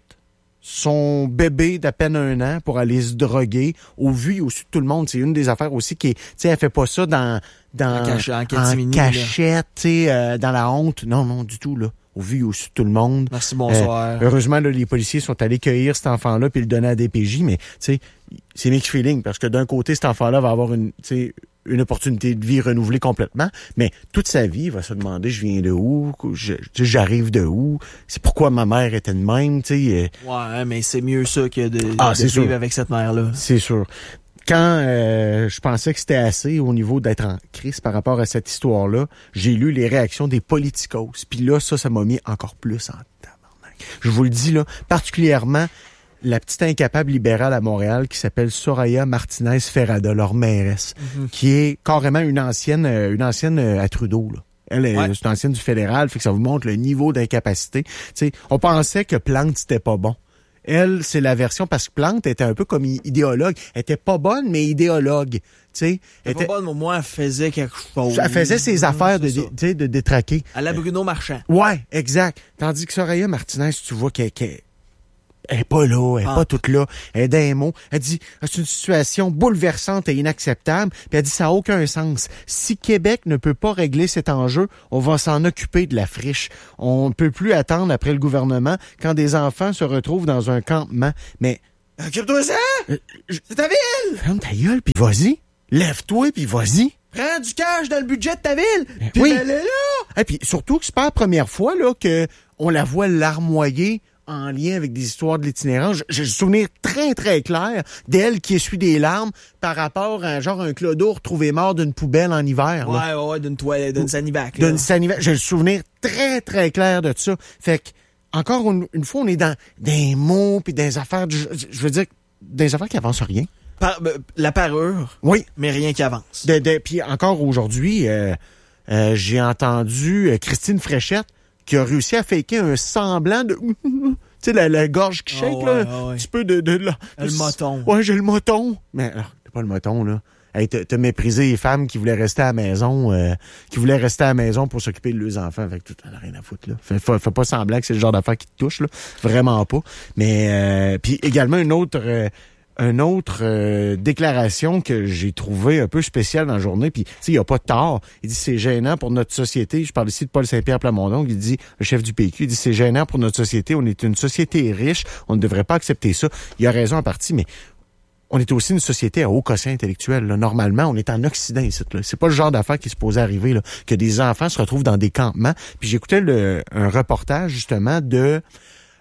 son bébé d'à peine un an pour aller se droguer au vu aussi de tout le monde. C'est une des affaires aussi qui est, tu sais, elle fait pas ça dans, dans, En cach- en catimini, cachette, tu sais, euh, dans la honte. Non, non, du tout, là. Au vu aussi de tout le monde. Merci, bonsoir. Euh, heureusement, là, les policiers sont allés cueillir cet enfant-là puis le donner à D P J, mais, tu sais, c'est mixed feeling parce que d'un côté, cet enfant-là va avoir une, tu sais, une opportunité de vie renouvelée complètement, mais toute sa vie, il va se demander, je viens de où, je- je- j'arrive de où, c'est pourquoi ma mère était de même, tu sais, euh, Ouais, mais c'est mieux ça que de, Ah, de c'est vivre sûr. avec cette mère-là. c'est sûr. Quand euh, je pensais que c'était assez au niveau d'être en crise par rapport à cette histoire-là, j'ai lu les réactions des politicos. Puis là, ça, ça m'a mis encore plus en tabarnak. Je vous le dis, là, particulièrement la petite incapable libérale à Montréal qui s'appelle Soraya Martinez Ferrada, leur mairesse, qui est carrément une ancienne euh, une ancienne euh, à Trudeau, là. Elle est Ouais. c'est une ancienne du fédéral, fait que ça vous montre le niveau d'incapacité. Tu sais, on pensait que Plante, c'était pas bon. Elle, c'est la version, parce que Plante était un peu comme i- idéologue. Elle était pas bonne, mais idéologue. Tu sais, Elle était, pas bonne, mais moi, elle faisait quelque chose. elle faisait ses affaires de, C'est dé- ça. tu sais, de détraquer. À la Bruno Marchand. Ouais, exact. Tandis que Soraya Martinez, tu vois qu'elle qu'elle- elle est pas là, elle est Ah. pas toute là. Elle est dans les mots. Elle dit, c'est une situation bouleversante et inacceptable. Puis elle dit, ça n'a aucun sens. Si Québec ne peut pas régler cet enjeu, on va s'en occuper de la friche. On ne peut plus attendre après le gouvernement quand des enfants se retrouvent dans un campement. Mais, Occupe-toi ça! Euh, je- C'est ta ville! ferme ta gueule, puis vas-y. Lève-toi, puis vas-y. Prends du cash dans le budget de ta ville! Puis Oui. mets-le là! Et puis surtout que c'est pas la première fois là que on la voit larmoyer en lien avec des histoires de l'itinérance. J'ai j'ai le souvenir très, très clair d'elle qui essuie des larmes par rapport à genre un clodo retrouvé mort d'une poubelle en hiver. là. Ouais, ouais, ouais, d'une toilette, d'une sanivac. là. D'une saniva- J'ai le souvenir très, très clair de ça. Fait que, encore une, une fois, on est dans des mots puis des affaires, du- je veux dire, des affaires qui avancent rien. Par- euh, la parure, Oui. mais rien qui avance. De, de, puis encore aujourd'hui, euh, euh, j'ai entendu euh, Christine Fréchette qui a réussi à faker un semblant de... tu sais, la, la gorge qui Ah shake, ouais, là. ah ouais. Un petit peu de... de, là, Le moton. Ouais, j'ai le moton. Mais alors, t'as pas le moton, là. Hey, t'as, t'as méprisé les femmes qui voulaient rester à la maison, euh, qui voulaient rester à la maison pour s'occuper de leurs enfants. Fait que tout, t'en as rien à foutre, là. Fais, fais, fais pas semblant que c'est le genre d'affaire qui te touche, là. Vraiment pas. Mais, euh, puis également une autre... Euh, une autre euh, déclaration que j'ai trouvée un peu spéciale dans la journée, puis tu sais, il n'y a pas de tort. Il dit c'est gênant pour notre société. Je parle ici de Paul Saint-Pierre Plamondon, il dit, le chef du P Q, il dit c'est gênant pour notre société. On est une société riche, on ne devrait pas accepter ça. Il a raison en partie, mais on est aussi une société à haut quotient intellectuel. Là. Normalement, on est en Occident ici. Là. C'est pas le genre d'affaires qui se posait arriver, là, que des enfants se retrouvent dans des campements. Puis j'écoutais le, un reportage justement de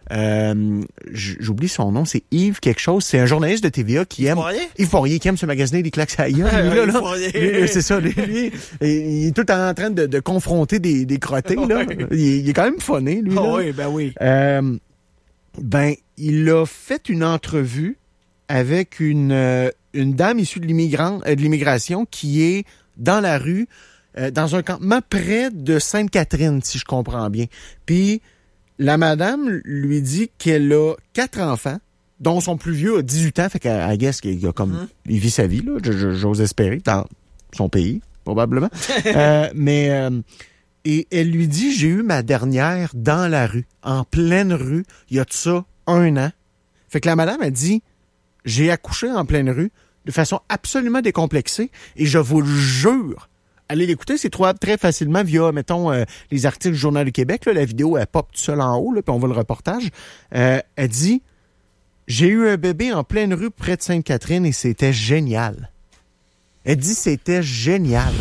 Euh, j'oublie son nom, c'est Yves quelque chose. C'est un journaliste de T V A qui aime... Poirier? Yves Poirier, qui aime se magasiner des claques à gueule. Lui, là, Yves là, Poirier. lui, c'est ça. Lui, lui, il est tout en train de, de confronter des, des crottés. Là. Il, est, il est quand même funné, lui. Ah là. oui, ben oui. Euh, ben, il a fait une entrevue avec une, euh, une dame issue de, l'immigrant, euh, de l'immigration qui est dans la rue, euh, dans un campement près de Sainte-Catherine, si je comprends bien. Puis, la madame lui dit qu'elle a quatre enfants, dont son plus vieux a dix-huit ans, fait qu'elle guess qu'il a comme, mm. il vit sa vie, là, j'ose espérer, dans son pays, probablement. euh, mais, euh, et elle lui dit, j'ai eu ma dernière dans la rue, en pleine rue, il y a de ça un an. Fait que la madame a dit, j'ai accouché en pleine rue, de façon absolument décomplexée, et je vous le jure, allez l'écouter, c'est trouvable très facilement via, mettons, euh, les articles du Journal du Québec. Là, la vidéo, elle pop tout seul en haut, là, puis on voit le reportage. Euh, elle dit, j'ai eu un bébé en pleine rue près de Sainte-Catherine et c'était génial. Elle dit, c'était génial.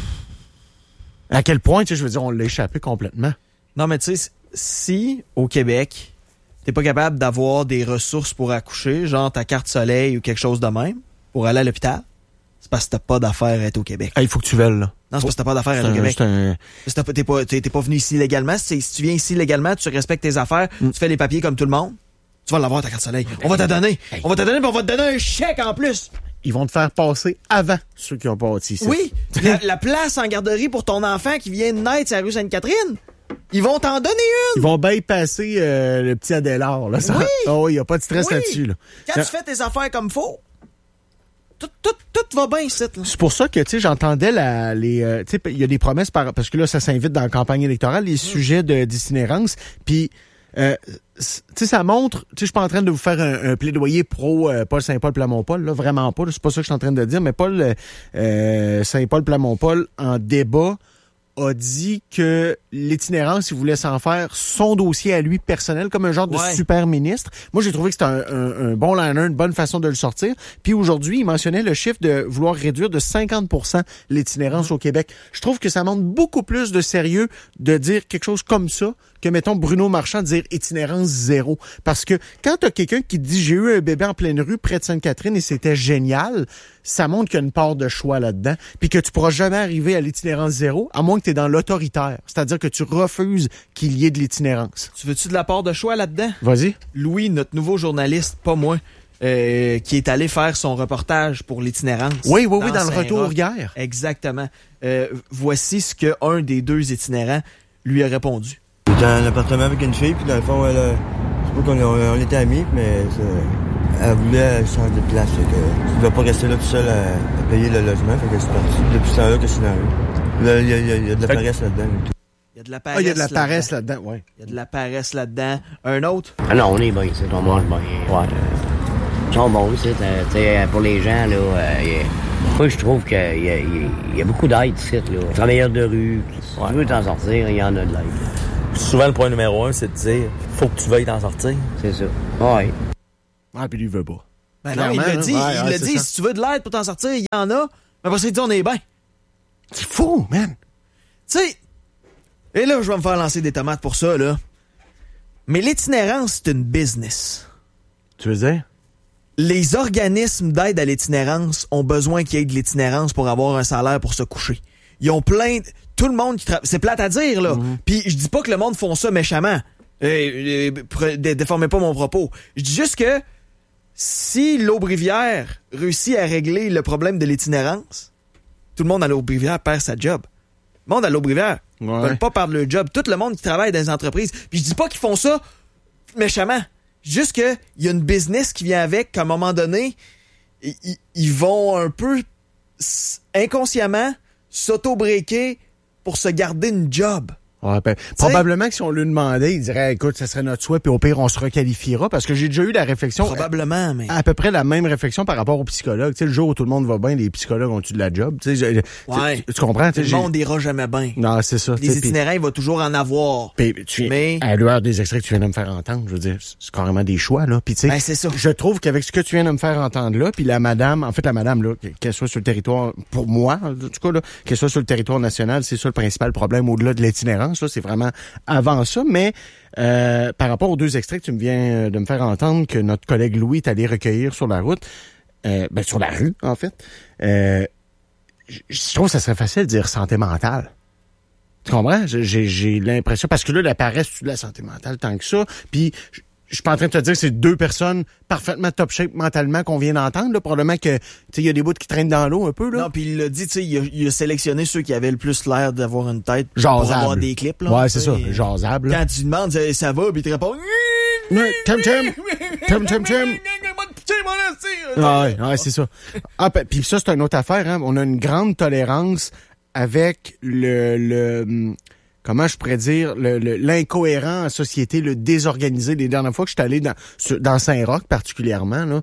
À quel point, tu sais, je veux dire, on l'a échappé complètement. Non, mais tu sais, si au Québec, t'es pas capable d'avoir des ressources pour accoucher, genre ta carte soleil ou quelque chose de même, pour aller à l'hôpital, c'est parce que t'as pas d'affaires à être au Québec. Ah, il faut que tu veuilles, là. Non, c'est parce que t'as pas d'affaires à être au Québec. C'est un... Si t'as, t'es, pas, t'es, t'es pas venu ici légalement. Si, si tu viens ici légalement, tu respectes tes affaires, mm. tu fais les papiers comme tout le monde, tu vas l'avoir ta carte soleil. On va te donner. Hey. On va te donner, puis on va te donner un chèque en plus. Ils vont te faire passer avant ceux qui ont parti ici. Oui. la, la place en garderie pour ton enfant qui vient de naître sur la rue Sainte-Catherine, ils vont t'en donner une. Ils vont bypasser euh, le petit Adélard. Là, ça... Oui. Oh, il n'y a pas de stress oui. là-dessus. Là. Quand non. tu fais tes affaires comme faut, Tout, tout, tout va bien ici. C'est pour ça que, tu sais, j'entendais la, les, euh, tu sais, il y a des promesses par, parce que là, ça s'invite dans la campagne électorale, les mmh. sujets de, d'itinérance. Puis, euh, tu sais, ça montre, tu sais, je suis pas en train de vous faire un, un plaidoyer pro euh, Paul Saint-Paul Plamont-Paul, là, vraiment pas. Là, c'est pas ça que je suis en train de dire, mais Paul euh, Saint-Paul Plamont-Paul, en débat, a dit que l'itinérance, il voulait s'en faire son dossier à lui personnel, comme un genre de ouais. super ministre. Moi, j'ai trouvé que c'était un, un, un bon liner, une bonne façon de le sortir. Puis aujourd'hui, il mentionnait le chiffre de vouloir réduire de cinquante pour cent l'itinérance mmh. au Québec. Je trouve que ça montre beaucoup plus de sérieux de dire quelque chose comme ça que, mettons, Bruno Marchand dire itinérance zéro. Parce que quand t'as quelqu'un qui dit « J'ai eu un bébé en pleine rue près de Sainte-Catherine et c'était génial », ça montre qu'il y a une part de choix là-dedans, puis que tu pourras jamais arriver à l'itinérance zéro, à moins que tu es dans l'autoritaire. C'est-à-dire que tu refuses qu'il y ait de l'itinérance. Tu veux-tu de la part de choix là-dedans? Vas-y. Louis, notre nouveau journaliste, pas moi, euh, qui est allé faire son reportage pour l'itinérance. Oui, oui, oui, dans, dans le retour hier. Exactement. Euh, voici ce qu'un des deux itinérants lui a répondu. J'étais dans un appartement avec une fille, puis dans le fond, elle, euh, je sais pas qu'on on, on était amis, mais ça, elle voulait changer de place. Fait que, je ne vais pas rester là tout seul à, à payer le logement, fait que c'est parti. Depuis ce temps-là que je suis dans la rue. Là, il y, y, y a de la paresse là-dedans. Il y a de la paresse, ah, il y a de la là-dedans. paresse là-dedans, oui. Il y a de la paresse là-dedans. Un autre? Ah non, on est bien, c'est on mange bien. Ouais. Ils sont bons, tu sais, pour les gens, là. Euh, y a... Moi, je trouve qu'il y a, y a, y a beaucoup d'aide ici, là. Travailleurs de rue, si ouais. tu veux t'en sortir, il y en a de l'aide. Souvent, le point numéro un, c'est de dire faut que tu veuilles t'en sortir. C'est ça. Ouais. Ah, puis lui, il veut pas. Ben non, il le dit, ouais, il ouais, le dit, ça. Si tu veux de l'aide pour t'en sortir, il y en a. Mais parce qu'il dit, on est bien. C'est fou, man. Tu sais, et là, je vais me faire lancer des tomates pour ça, là. Mais l'itinérance, c'est une business. Tu veux dire? Les organismes d'aide à l'itinérance ont besoin qu'il y ait de l'itinérance pour avoir un salaire pour se coucher. Ils ont plein... Tout le monde qui travaille... C'est plate à dire, là. Mm-hmm. Puis je dis pas que le monde font ça méchamment. Euh, euh, déformez pas mon propos. Je dis juste que si l'Aubrivière réussit à régler le problème de l'itinérance, tout le monde à l'Aubrivière perd sa job. Le monde à l'Aubrivière ne ouais. veut pas perdre le job. Tout le monde qui travaille dans les entreprises. Puis je dis pas qu'ils font ça méchamment. Juste qu'il y a une business qui vient avec, qu'à un moment donné, ils, ils vont un peu inconsciemment s'auto-breaker pour se garder une job. Ouais, ben, probablement que si on lui demandait, il dirait, écoute, ça serait notre souhait, puis au pire, on se requalifiera, parce que j'ai déjà eu la réflexion. Probablement, mais. À peu près la même réflexion par rapport aux psychologues. Tu sais, le jour où tout le monde va bien, les psychologues ont-tu de la job? Tu sais, ouais. tu, tu comprends? Le monde n'ira jamais bien. Non, c'est ça. Les itinérants, il va toujours en avoir. Pis, tu, mais. À l'heure des extraits que tu viens de me faire entendre, je veux dire, c'est carrément des choix, là. Puis, tu sais. Ben, c'est ça. Je trouve qu'avec ce que tu viens de me faire entendre là, puis la madame, en fait, la madame, là, qu'elle soit sur le territoire, pour moi, en tout cas, là, qu'elle soit sur le territoire national, c'est ça le principal problème au-delà de l'itinérance. l'intolérance, là, c'est vraiment avant ça, mais euh, par rapport aux deux extraits que tu me viens de me faire entendre que notre collègue Louis est allé recueillir sur la route, euh, ben sur la rue, en fait, euh, je trouve que ça serait facile de dire santé mentale. Tu comprends? J'ai, j'ai l'impression, parce que là, la paresse, c'est de la santé mentale tant que ça, puis je, je suis pas en train de te dire que c'est deux personnes parfaitement top shape mentalement qu'on vient d'entendre, là. Probablement que, tu sais, il y a des bouts qui traînent dans l'eau un peu, là. Non, puis il l'a dit, tu sais, il a, il a sélectionné ceux qui avaient le plus l'air d'avoir une tête Jasable. pour avoir des clips, là. Ouais, c'est ça, Et jasable. quand tu demandes, ça, ça va, puis il te répond... Ouais, Tim, Tim, Tim, Tim, Tim. Ah ouais, ouais, c'est ça. Ah, puis ça, c'est une autre affaire, hein. On a une grande tolérance avec le, le, comment je pourrais dire, le, le, l'incohérent en société, le désorganisé. Les dernières fois que je suis allé dans, sur, dans Saint-Roch particulièrement, là,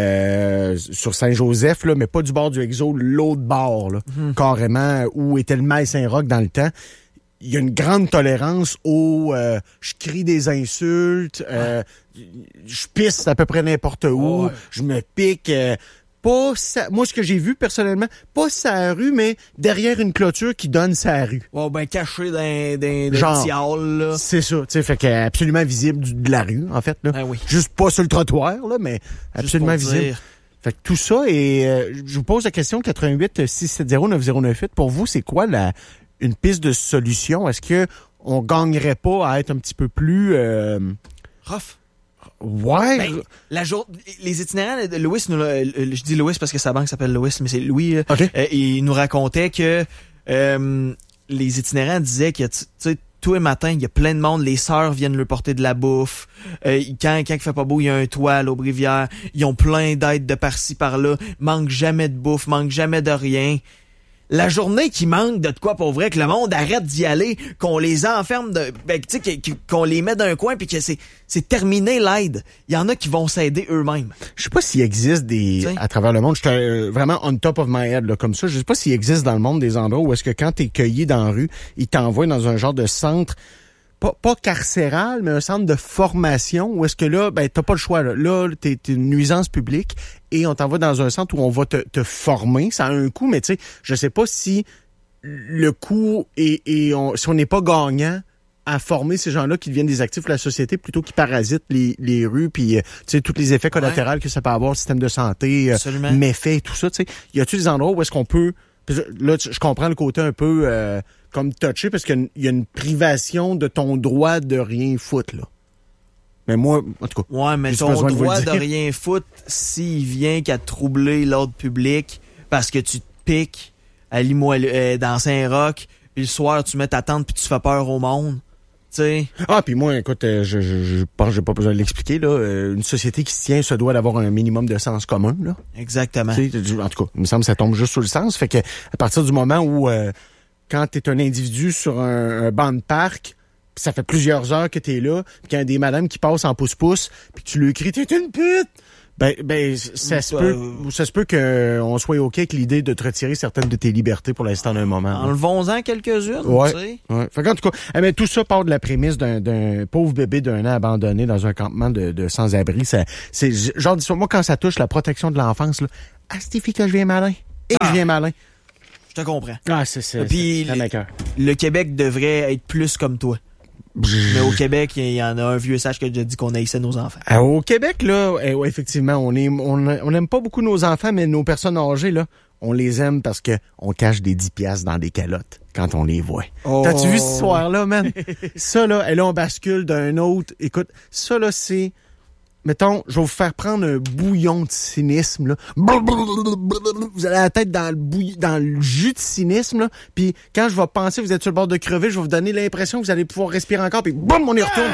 euh, sur Saint-Joseph, là, mais pas du bord du Exo, l'autre bord, là, mm-hmm. carrément, où était le mail Saint-Roch dans le temps. Il y a une grande tolérance au euh, je crie des insultes, euh, je pisse à peu près n'importe où, oh ouais. je me pique. Euh, pas sa, moi, ce que j'ai vu personnellement, pas sa rue, mais derrière une clôture qui donne sa rue. Oh, ben caché dans des petits halls, là. C'est ça, tu sais, fait que absolument visible du, de la rue, en fait, là. Ah oui. Juste pas sur le trottoir, là, mais absolument visible. Dire. Fait que tout ça, et euh, je vous pose la question quatre-vingt-huit six sept zéro neuf zéro neuf huit. Pour vous, c'est quoi la une piste de solution? Est-ce que on gagnerait pas à être un petit peu plus euh... rough? Ouais. Ben, la jour... Les itinérants de Louis, nous, je dis Louis parce que sa banque s'appelle Louis, mais c'est Louis. Okay. Euh, il nous racontait que euh, les itinérants disaient que tu sais, tous les matins, il y a plein de monde, les sœurs viennent leur porter de la bouffe. Euh, quand, quand il fait pas beau, il y a un toit à l'Aubrivière. Ils ont plein d'aides de par-ci, par-là. Manque jamais de bouffe, manque jamais de rien. La journée qui manque de quoi pour vrai, que le monde arrête d'y aller, qu'on les enferme, de, ben, tu sais, qu'on les met d'un coin puis que c'est, c'est terminé l'aide. Il y en a qui vont s'aider eux-mêmes. Je sais pas s'il existe des, t'sais? À travers le monde, je suis euh, vraiment on top of my head, là, comme ça. Je sais pas s'il existe dans le monde des endroits où est-ce que quand t'es cueilli dans la rue, ils t'envoient dans un genre de centre, pas, pas carcéral, mais un centre de formation où est-ce que là, ben, t'as pas le choix, là. Là, t'es, t'es une nuisance publique et on t'envoie dans un centre où on va te, te former. Ça a un coût, mais tu sais, je sais pas si le coût est, et on, si on n'est pas gagnant à former ces gens-là qui deviennent des actifs de la société plutôt qu'ils parasitent les, les rues puis, tu sais, tous les effets collatéraux ouais. que ça peut avoir, le système de santé, euh, méfaits, tout ça, tu sais. Y a-t-il des endroits où est-ce qu'on peut, là, je comprends le côté un peu, euh, comme touché parce qu'il y a une privation de ton droit de rien foutre, là. Mais moi, en tout cas... Ouais, mais ton droit de, de rien foutre, s'il vient qu'à troubler l'ordre public parce que tu te piques à Limoilou, euh, dans Saint-Roch, puis le soir, tu mets ta tente puis tu fais peur au monde, tu sais... Ah, puis moi, écoute, euh, je, je, je pense que j'ai pas besoin de l'expliquer, là. Euh, une société qui se tient se doit d'avoir un minimum de sens commun, là. Exactement. T'sais, en tout cas, il me semble que ça tombe juste sur le sens. Fait que à partir du moment où... Euh, quand t'es un individu sur un, un banc de parc, pis ça fait plusieurs heures que t'es là, pis qu'il y a des madames qui passent en pouce-pouce, pis tu lui cries « T'es une pute! » Ben, ben, ça se peut, ça se peut qu'on soit OK avec l'idée de te retirer certaines de tes libertés pour l'instant d'un moment. Enlevons-en quelques-unes, ouais, tu sais. Ouais. Fait qu'en tout cas, eh bien, tout ça part de la prémisse d'un, d'un pauvre bébé d'un an abandonné dans un campement de, de sans-abri. Ça, c'est genre, moi, quand ça touche la protection de l'enfance, là, ah, c'est que je viens malin. Et ah. je viens malin. Je te comprends. Ah, c'est ça. Puis le, le Québec devrait être plus comme toi. Mais au Québec, il y en a un vieux sage qui a déjà dit qu'on haïssait nos enfants. Ah, au Québec, là, eh, ouais, effectivement, on est, on, on aime pas beaucoup nos enfants, mais nos personnes âgées, là, on les aime parce que on cache des dix piastres dans des calottes quand on les voit. Oh. T'as-tu vu ce soir-là, man? Ça, là, et là, on bascule d'un autre. Écoute, ça, là, c'est... Mettons, je vais vous faire prendre un bouillon de cynisme, là. Vous allez la tête dans le bouillon, dans le jus de cynisme, là. Puis quand je vais penser que vous êtes sur le bord de crever, je vais vous donner l'impression que vous allez pouvoir respirer encore, puis boum, on y retourne.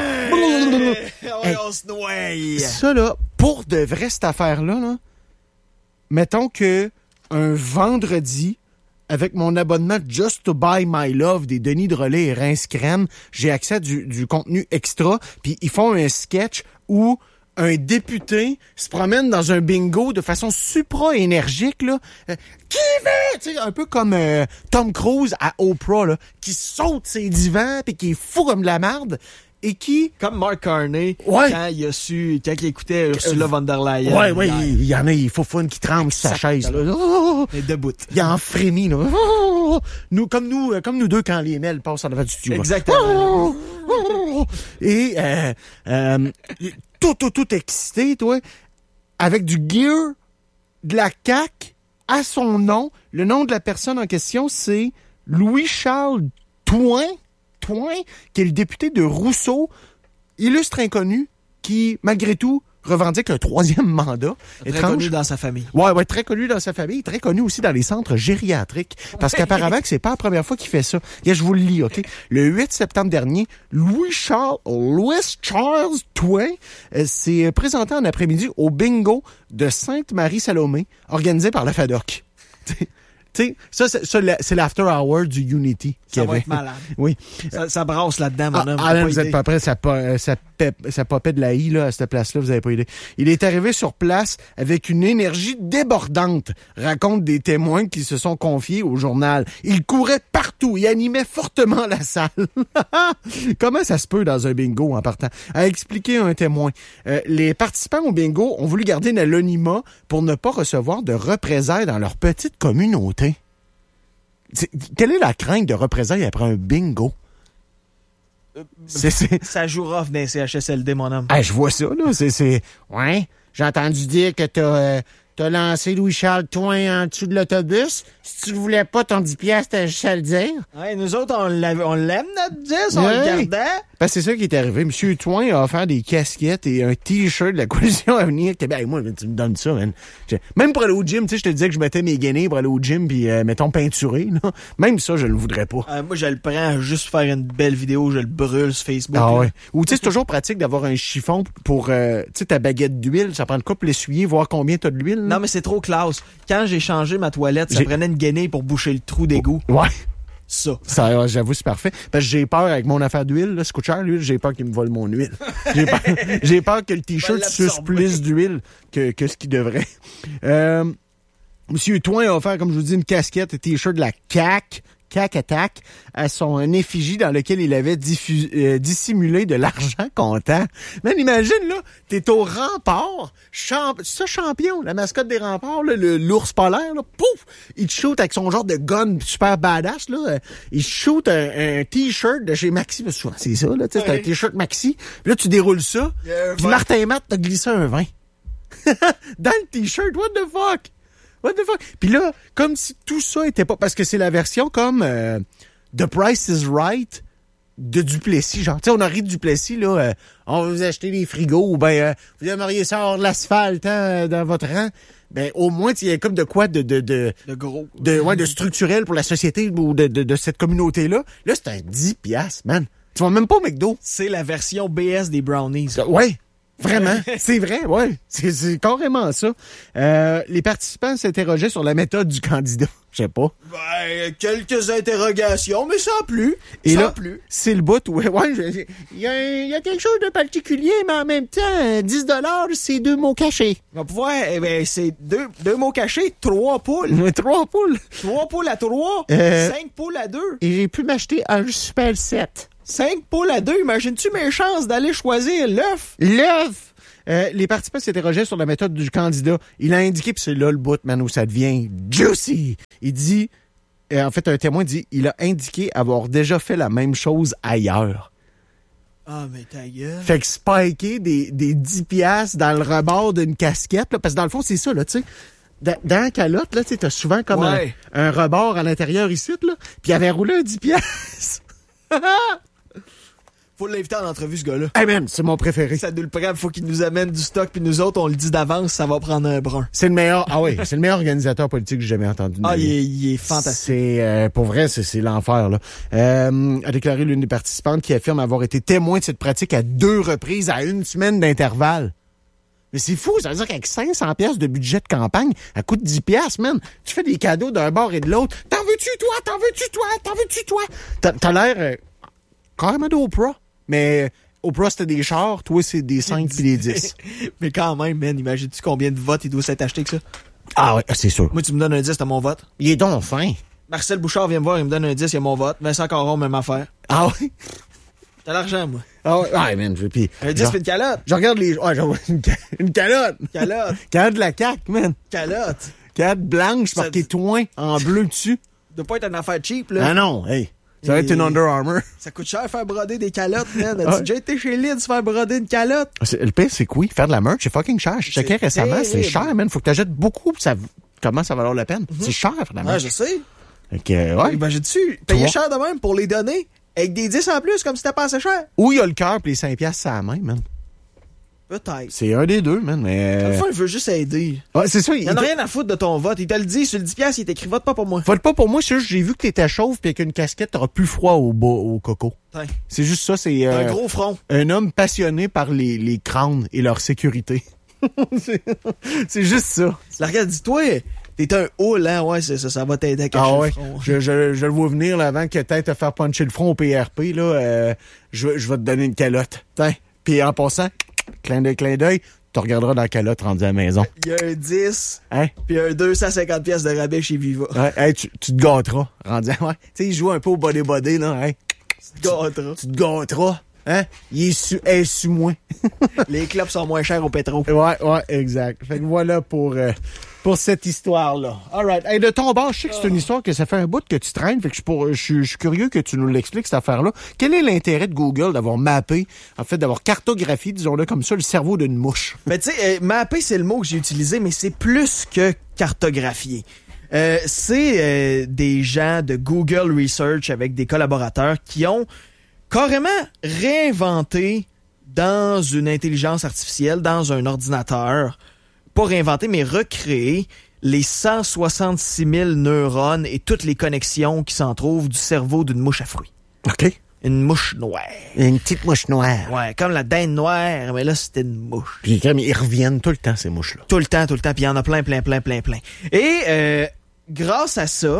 Hey, on se noie. Ça, là, pour de vrai, cette affaire-là, là, mettons que un vendredi, avec mon abonnement Just to Buy My Love des Denis Drolet et Rince Crème, j'ai accès à du, du contenu extra, puis ils font un sketch où un député se promène dans un bingo de façon supra-énergique, là. Euh, qui veut? Tu sais, un peu comme euh, Tom Cruise à Oprah, là, qui saute ses divans pis qui est fou comme de la marde. Et qui... Comme Mark Carney, ouais. quand il a su, quand il écoutait Ursula euh, von der Leyen. Ouais, ouais, il y en a, il faut fun qui tremble sur sa chaise, là. Oh, et debout. Il en frémit, là. Oh, nous, comme nous, comme nous deux quand les mails passent en avant du studio. Exactement. Et euh, euh, tout, tout, tout excité, toi, avec du gear de la C A Q à son nom. Le nom de la personne en question, c'est Louis-Charles Touin, Touin, qui est le député de Rousseau, illustre inconnu, qui, malgré tout, revendique un troisième mandat. Très Étrange. connu dans sa famille. Ouais, ouais, très connu dans sa famille, très connu aussi dans les centres gériatriques. Parce qu'apparemment que c'est pas la première fois qu'il fait ça. Et je vous le lis, OK? Le huit septembre dernier, Louis-Charles, Louis-Charles Touin euh, s'est présenté en après-midi au bingo de Sainte-Marie-Salomé, organisé par la FADOC. Tu sais, ça, c'est, ça, c'est l'after hour du Unity. Ça va avait. être malade. Oui. Ça, ça brasse là-dedans, mon Ah, homme. ah, là, vous êtes pas prêts, ça, pa- ça, pep, ça popait de la I, là, à cette place-là, vous avez pas idée. Il est arrivé sur place avec une énergie débordante, raconte des témoins qui se sont confiés au journal. Il courait partout, il animait fortement la salle. Comment ça se peut dans un bingo en partant? A expliqué un témoin. Euh, les participants au bingo ont voulu garder l'anonymat pour ne pas recevoir de représailles dans leur petite communauté. C'est, quelle est la crainte de représailles après un bingo? C'est, c'est... Ça joue rough dans les C H S L D, mon homme. Ah, je vois ça, là. C'est, c'est... Ouais, j'ai entendu dire que t'as, euh, t'as lancé Louis-Charles Touin en dessous de l'autobus. Si tu voulais pas ton dix piastres, t'as juste à le dire. Ouais, nous autres, on, on l'aime, notre dix, on Ouais. le gardait. Ben, c'est ça qui est arrivé. Monsieur Touin a offert des casquettes et un T-shirt de la Coalition Avenir Québec. Hey, moi, tu me donnes ça, man. J'ai- Même pour aller au gym, tu sais, je te disais que je mettais mes gainés pour aller au gym puis, euh, mettons, peinturé, là. Même ça, je le voudrais pas. Euh, moi, je le prends juste faire une belle vidéo, je le brûle sur Facebook. Ah là. ouais. Ou tu sais, c'est toujours pratique d'avoir un chiffon pour, euh, tu sais, ta baguette d'huile. Ça prend le coup pour l'essuyer, voir combien t'as de l'huile. là. Non, mais c'est trop classe. Quand j'ai changé ma toilette, ça J'ai- prenait une guenille pour boucher le trou d'égout. Ouais. Ça. Ça, ouais, j'avoue, c'est parfait. Parce que j'ai peur avec mon affaire d'huile, là, c'est coûte cher, l'huile, j'ai peur qu'il me vole mon huile. J'ai peur, j'ai peur que le t-shirt Va suce l'absorber. plus d'huile que, que ce qu'il devrait. Euh, Monsieur Touin a offert, comme je vous dis, une casquette et t-shirt de la C A Q, C A Q Attack, à son effigie dans lequel il avait diffu- euh, dissimulé de l'argent comptant. Man, imagine, là, t'es au rempart, champ- c'est ça, champion, la mascotte des remparts, là, le, l'ours polaire, là, pouf! Il te shoot avec son genre de gun super badass, là. Euh, Il shoot un, un t-shirt de chez Maxi, parce que souvent, c'est ça, là, tu sais, c'est un Ouais. t-shirt Maxi. Puis là, tu déroules ça, Il y a un puis vin. Martin Matt t'a glissé un vin. Dans le t-shirt, what the fuck? What the fuck? Puis là, comme si tout ça était pas... Parce que c'est la version comme euh, The Price is Right de Duplessis. Genre, tu sais, on a ri de Duplessis, là. Euh, on va vous acheter des frigos, ou ben, euh, vous aimeriez ça hors de l'asphalte hein, dans votre rang. Ben, au moins, il y a comme de quoi de... de, de De gros. de, ouais, de structurel pour la société ou de, de, de cette communauté-là. Là, c'est un dix piastres, man. Tu vas même pas au McDo. C'est la version B S des brownies. Ouais, vraiment. C'est vrai, ouais. C'est, c'est carrément ça. Euh, les participants s'interrogeaient sur la méthode du candidat. Je sais pas. Ben, quelques interrogations, mais sans plus. Et sans là, plus. c'est le bout où, ouais, je- il y, a, il y a quelque chose de particulier, mais en même temps, euh, dix dollars, c'est deux mots cachés. On va pouvoir, eh ben, c'est deux, deux mots cachés, trois poules. Trois poules. Trois poules à trois, Euh. cinq poules à deux. Et j'ai pu m'acheter un Super sept. Cinq poules à deux, imagines-tu mes chances d'aller choisir l'œuf? L'œuf! Euh, les participants s'interrogeaient sur la méthode du candidat. Il a indiqué, puis c'est là le bout, man, où ça devient juicy. Il dit, euh, en fait, un témoin dit, il a indiqué avoir déjà fait la même chose ailleurs. Ah, mais ta gueule. Fait que spiker des, des dix piastres dans le rebord d'une casquette, là, parce que dans le fond, c'est ça, là, tu sais. Dans, dans la calotte, là, tu sais, t'as souvent comme Ouais. un, un rebord à l'intérieur ici, là, puis il avait roulé un dix piastres. Faut l'inviter en entrevue, ce gars-là. Hey man, c'est mon préféré. Ça nous le prend, faut qu'il nous amène du stock, puis nous autres, on le dit d'avance, ça va prendre un brun. C'est le meilleur, ah oui, c'est le meilleur organisateur politique que j'ai jamais entendu. de ma Ah, vie. il est, il est fantastique. C'est euh, pour vrai, c'est, c'est l'enfer là. Euh, a déclaré l'une des participantes qui affirme avoir été témoin de cette pratique à deux reprises à une semaine d'intervalle. Mais c'est fou, ça veut dire qu'avec cinq cents piastres de budget de campagne, à coût de dix piastres, man, tu fais des cadeaux d'un bord et de l'autre. T'en veux-tu toi, t'en veux-tu toi, t'en veux-tu toi. T'as, t'as l'air euh, carrément d'Oprah, mais Oprah c'était des chars, toi c'est des cinq puis des dix. Mais quand même, man, imagines-tu combien de votes il doit s'être acheté que ça? Ah ouais, c'est sûr. Moi, tu me donnes un dix, t'as mon vote. Il est donc fin. Marcel Bouchard vient me voir, il me donne un dix, il y a mon vote. Vincent Caron, même affaire. Ah ouais. T'as l'argent, moi. Ah ouais, ouais man, je puis Un dix, genre, puis une calotte. je regarde les ouais, genre, une, ca- une calotte. Calotte. Calotte de la C A Q, man. Calotte. Calotte blanche Ça- marquée Touin en bleu dessus. doit pas être une affaire cheap, là. Ah non, hey. Ça va être une Under Armour. Ça coûte cher faire broder des calottes, man. As-tu Ouais. déjà été chez Lids faire broder une calotte? C'est- Le pire, c'est que oui, faire de la merch, c'est fucking cher. Je checkais C'est récemment, c'est terrible. cher, man. Faut que t'achètes beaucoup, pis ça comment ça va valoir la peine. C'est cher, faire de la Ouais, merch. je sais. Fait que, euh, ouais. Imagine-tu, payer Toi. cher de même pour les donner, avec des dix en plus, comme si c'était pas assez cher. Ou il y a le cœur pis les cinq piastres, c'est la main, man. Peut-être. C'est un des deux, man, mais... Dans le euh, fond, il veut juste aider. Ouais, c'est ça. Il y en a rien à foutre de ton vote. Il te le dit, sur le dix piastres, il t'écrit vote pas pour moi. Vote pas pour moi, c'est juste j'ai vu que t'étais chauve pis avec une casquette, t'auras plus froid au, bas, au coco. Putain. C'est juste ça, c'est T'as euh, un gros front. un homme passionné par les, les crânes et leur sécurité. c'est, c'est juste ça. La regarde, dis-toi, t'es un haut, hein, ouais, c'est ça, ça va t'aider à cacher Ah le ouais, front. je, je, je le vois venir là, avant que t'aies te faire puncher le front au P R P, là, euh, je, je vais te donner une calotte. Tiens. Puis en passant, clin d'œil, clin d'œil, tu regarderas dans la calotte rendue à la maison. Il y a un dix, Hein? puis un deux cent cinquante pièces de rabais chez Viva. Ouais, hey, tu, tu te gâteras. Rendu à, ouais. Tu sais, il joue un peu au body-body, là, hein. Tu te gâteras. Tu te gâteras. Hein? Il est su, elle est su moins. Les clopes sont moins chères au pétrole. Ouais, ouais, exact. Fait que voilà pour, euh, pour cette histoire-là. Alright. Hey, de ton bord, je sais que c'est une histoire que ça fait un bout que tu traînes. Fait que je suis, pour- je suis- je suis curieux que tu nous l'expliques, cette affaire-là. Quel est l'intérêt de Google d'avoir mappé, en fait, d'avoir cartographié, disons-le comme ça, le cerveau d'une mouche? Mais tu sais, euh, mapper, c'est le mot que j'ai utilisé, mais c'est plus que cartographier. Euh, c'est euh, des gens de Google Research avec des collaborateurs qui ont carrément réinventé dans une intelligence artificielle, dans un ordinateur, pas réinventé, mais recréé les cent soixante-six mille neurones et toutes les connexions qui s'en trouvent du cerveau d'une mouche à fruits. OK. Une mouche noire. Une petite mouche noire. Ouais, comme la dinde noire, mais là, c'était une mouche. Puis comme ils reviennent tout le temps, ces mouches-là. Tout le temps, tout le temps. Puis il y en a plein, plein, plein, plein, plein. Et euh, grâce à ça,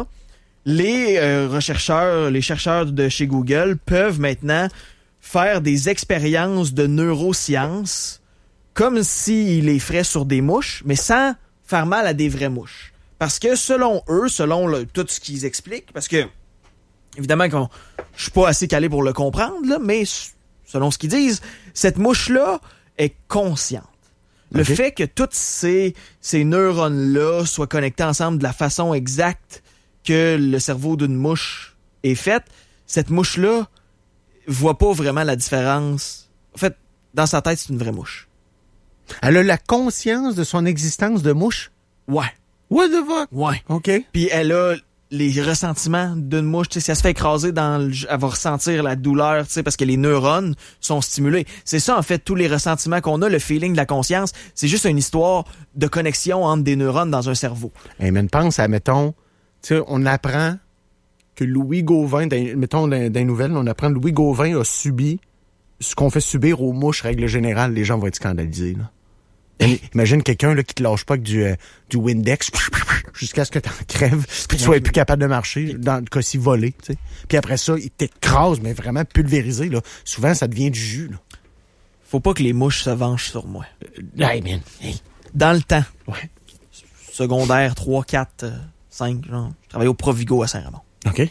les euh, rechercheurs, les chercheurs de chez Google peuvent maintenant faire des expériences de neurosciences comme s'ils les feraient sur des mouches, mais sans faire mal à des vraies mouches. Parce que selon eux, selon le- tout ce qu'ils expliquent, parce que évidemment qu'on je suis pas assez calé pour le comprendre, là, mais s- selon ce qu'ils disent, cette mouche-là est consciente. Le Ok. fait que toutes ces, ces neurones-là soient connectés ensemble de la façon exacte que le cerveau d'une mouche est fait, cette mouche-là voit pas vraiment la différence. En fait, dans sa tête, c'est une vraie mouche. Elle a la conscience de son existence de mouche. Ouais, What the fuck? ouais. OK. Puis elle a les ressentiments d'une mouche, tu sais, si elle se fait écraser dans le, elle va ressentir la douleur, tu sais, parce que les neurones sont stimulés. C'est ça, en fait, tous les ressentiments qu'on a, le feeling de la conscience, c'est juste une histoire de connexion entre des neurones dans un cerveau. Hey, man, pense à, mettons, tu sais, on apprend que Louis Gauvin, dans, mettons, dans, dans les nouvelles, on apprend que Louis Gauvin a subi ce qu'on fait subir aux mouches, règle générale, les gens vont être scandalisés, là. Imagine quelqu'un là, qui te lâche pas avec du, euh, du Windex jusqu'à ce que t'en crèves, puis tu sois plus capable de marcher, dans le cas-ci volé, tu sais. Puis après ça, il t'écrase, mais vraiment pulvérisé, là. Souvent, ça devient du jus, là. Faut pas que les mouches se vengent sur moi. Hey, man. Hey. Dans le temps, Ouais. secondaire trois, quatre, cinq, genre, je travaillais au Provigo à Saint-Raymond. OK.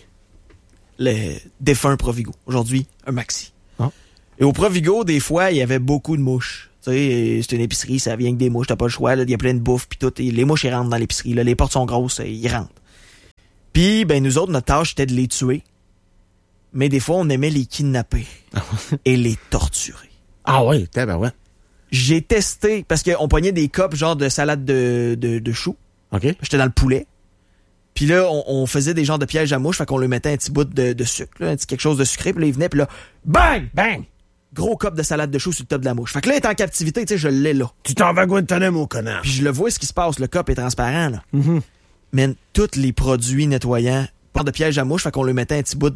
Le défunt Provigo. Aujourd'hui, un maxi. Ah. Et au Provigo, des fois, il y avait beaucoup de mouches. Tu sais, c'est une épicerie, ça vient avec des mouches, t'as pas le choix, là, il y a plein de bouffe, puis tout. Et les mouches, ils rentrent dans l'épicerie, là, les portes sont grosses, ils rentrent. Puis, ben, nous autres, notre tâche, c'était de les tuer. Mais des fois, on aimait les kidnapper et les torturer. Ah ouais, t'es ben ouais. J'ai testé, parce qu'on pognait des copes, genre de salade de, de, de choux. OK. J'étais dans le poulet. Puis là, on, on faisait des genres de pièges à mouches, fait qu'on lui mettait un petit bout de, de sucre, là, un petit quelque chose de sucré, puis là, il venait, puis là, bang! Bang! Gros cop de salade de choux sur le top de la mouche. Fait que là, il est en captivité, tu sais, je l'ai là. Tu t'en vas à Guantanamo, connard. Puis je le vois ce qui se passe, le cop est transparent, là. Mhm. Mais tous les produits nettoyants, pas de piège à mouches, fait qu'on lui mettait un petit bout